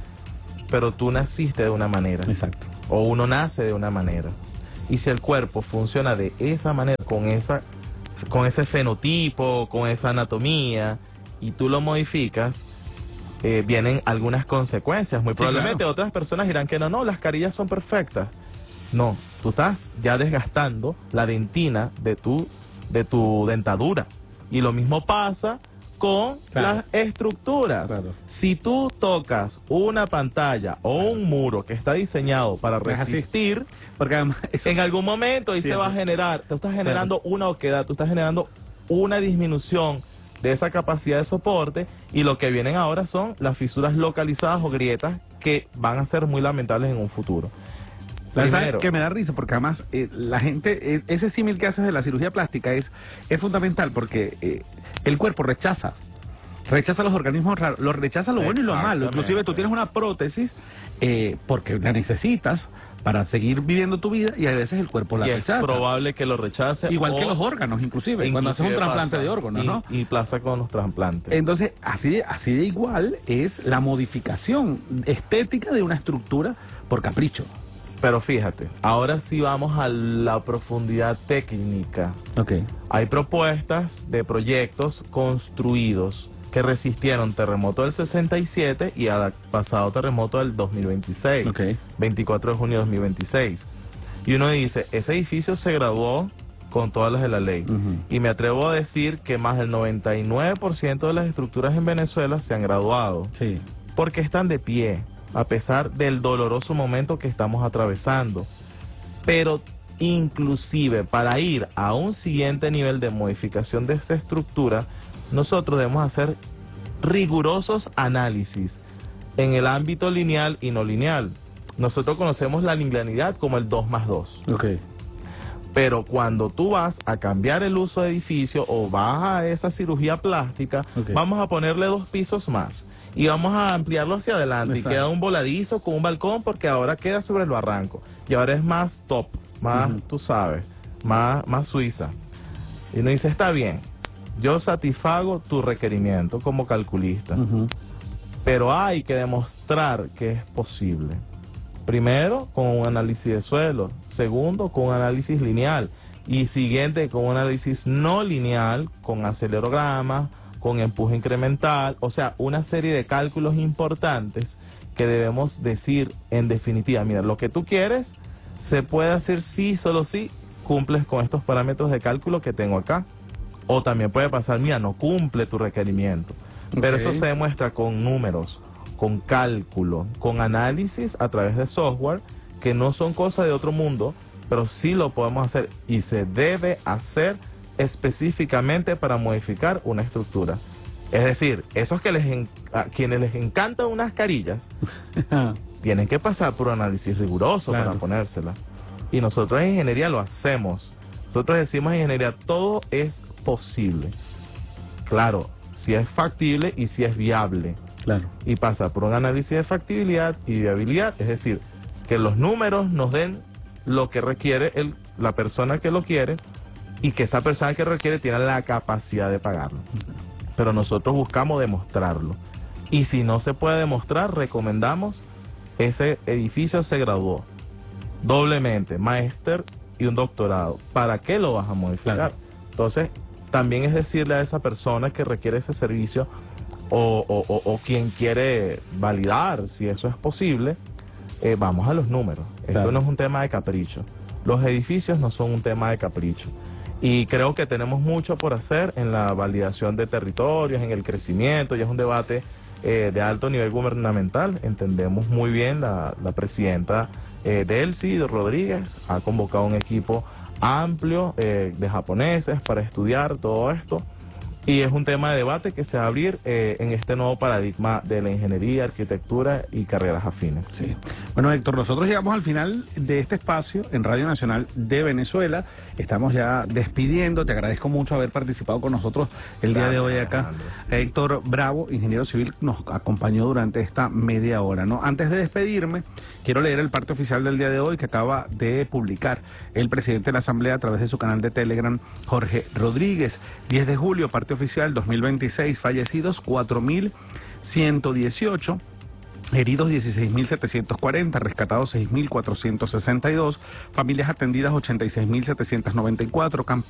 pero tú naciste de una manera. Exacto. O uno nace de una manera. Y si el cuerpo funciona de esa manera, con esa con ese fenotipo, con esa anatomía, y tú lo modificas, eh, vienen algunas consecuencias. Muy sí, probablemente claro. Otras personas dirán que no, no, las carillas son perfectas. No, tú estás ya desgastando la dentina de tu, de tu dentadura. Y lo mismo pasa con claro. las estructuras. Claro. Si tú tocas una pantalla o un muro que está diseñado para resistir, porque además eso... en algún momento ahí sí, se va a generar, tú estás generando claro. una oquedad, tú estás generando una disminución de esa capacidad de soporte, y lo que vienen ahora son las fisuras localizadas o grietas que van a ser muy lamentables en un futuro. Primero, que me da risa porque además eh, la gente, eh, ese símil que haces de la cirugía plástica es, es fundamental porque eh, el cuerpo rechaza, rechaza los organismos raros, lo rechaza lo bueno y lo malo. Inclusive tú tienes una prótesis eh, porque la necesitas para seguir viviendo tu vida y a veces el cuerpo la y rechaza. Es probable que lo rechace. Igual o que los órganos, inclusive, inclusive cuando haces un trasplante pasa, de órganos, y, ¿no? Y pasa con los trasplantes. Entonces, así de, así de igual es la modificación estética de una estructura por capricho. Pero fíjate, ahora sí vamos a la profundidad técnica. Okay. Hay propuestas de proyectos construidos que resistieron terremoto del sesenta y siete y al pasado terremoto del dos mil veintiséis, okay. veinticuatro de junio de dos mil veintiséis. Y uno dice, ese edificio se graduó con todas las de la ley. Uh-huh. Y me atrevo a decir que más del noventa y nueve por ciento de las estructuras en Venezuela se han graduado. Sí. Porque están de pie, a pesar del doloroso momento que estamos atravesando. Pero inclusive para ir a un siguiente nivel de modificación de esa estructura, nosotros debemos hacer rigurosos análisis en el ámbito lineal y no lineal. Nosotros conocemos la linealidad como el dos más dos. Okay. Pero cuando tú vas a cambiar el uso de edificio o vas a esa cirugía plástica, okay. vamos a ponerle dos pisos más y vamos a ampliarlo hacia adelante. Exacto. Y queda un voladizo con un balcón porque ahora queda sobre el barranco y ahora es más top, más, uh-huh. tú sabes, más, más suiza. Y uno dice, está bien, yo satisfago tu requerimiento como calculista, uh-huh. pero hay que demostrar que es posible. Primero, con un análisis de suelo. Segundo, con un análisis lineal. Y siguiente, con un análisis no lineal, con acelerogramas, con empuje incremental. O sea, una serie de cálculos importantes que debemos decir en definitiva, mira, lo que tú quieres se puede hacer sí, solo si cumples con estos parámetros de cálculo que tengo acá. O también puede pasar, mira, no cumple tu requerimiento. Okay. Pero eso se demuestra con números, con cálculo, con análisis a través de software, que no son cosas de otro mundo, pero sí lo podemos hacer y se debe hacer específicamente para modificar una estructura. Es decir, esos que les en, a quienes les encantan unas carillas, tienen que pasar por un análisis riguroso, claro, para ponérselas. Y nosotros en ingeniería lo hacemos. Nosotros decimos en ingeniería, todo es posible. Claro, si es factible y si es viable. Claro. Y pasa por un análisis de factibilidad y viabilidad, es decir, que los números nos den lo que requiere el, la persona que lo quiere y que esa persona que requiere tiene la capacidad de pagarlo. Pero nosotros buscamos demostrarlo. Y si no se puede demostrar, recomendamos ese edificio se graduó doblemente, máster y un doctorado. ¿Para qué lo vas a modificar? Claro. Entonces, también es decirle a esa persona que requiere ese servicio o, o, o, o quien quiere validar si eso es posible, eh, vamos a los números. Claro. Esto no es un tema de capricho. Los edificios no son un tema de capricho. Y creo que tenemos mucho por hacer en la validación de territorios, en el crecimiento, y es un debate eh, de alto nivel gubernamental. Entendemos muy bien, la, la presidenta eh, Delcy Rodríguez ha convocado un equipo amplio eh, de japoneses para estudiar todo esto. Y es un tema de debate que se va a abrir eh, en este nuevo paradigma de la ingeniería, arquitectura y carreras afines. Sí. Bueno, Héctor, nosotros llegamos al final de este espacio en Radio Nacional de Venezuela. Estamos ya despidiendo. Te agradezco mucho haber participado con nosotros el día de hoy acá. Héctor Bravo, ingeniero civil, nos acompañó durante esta media hora, ¿no? Antes de despedirme, quiero leer el parte oficial del día de hoy que acaba de publicar el presidente de la Asamblea a través de su canal de Telegram, Jorge Rodríguez. diez de julio, parte oficial dos mil veintiséis, fallecidos cuatro mil ciento dieciocho, heridos dieciséis mil setecientos cuarenta, rescatados seis mil cuatrocientos sesenta y dos, familias atendidas ochenta y seis mil setecientos noventa y cuatro,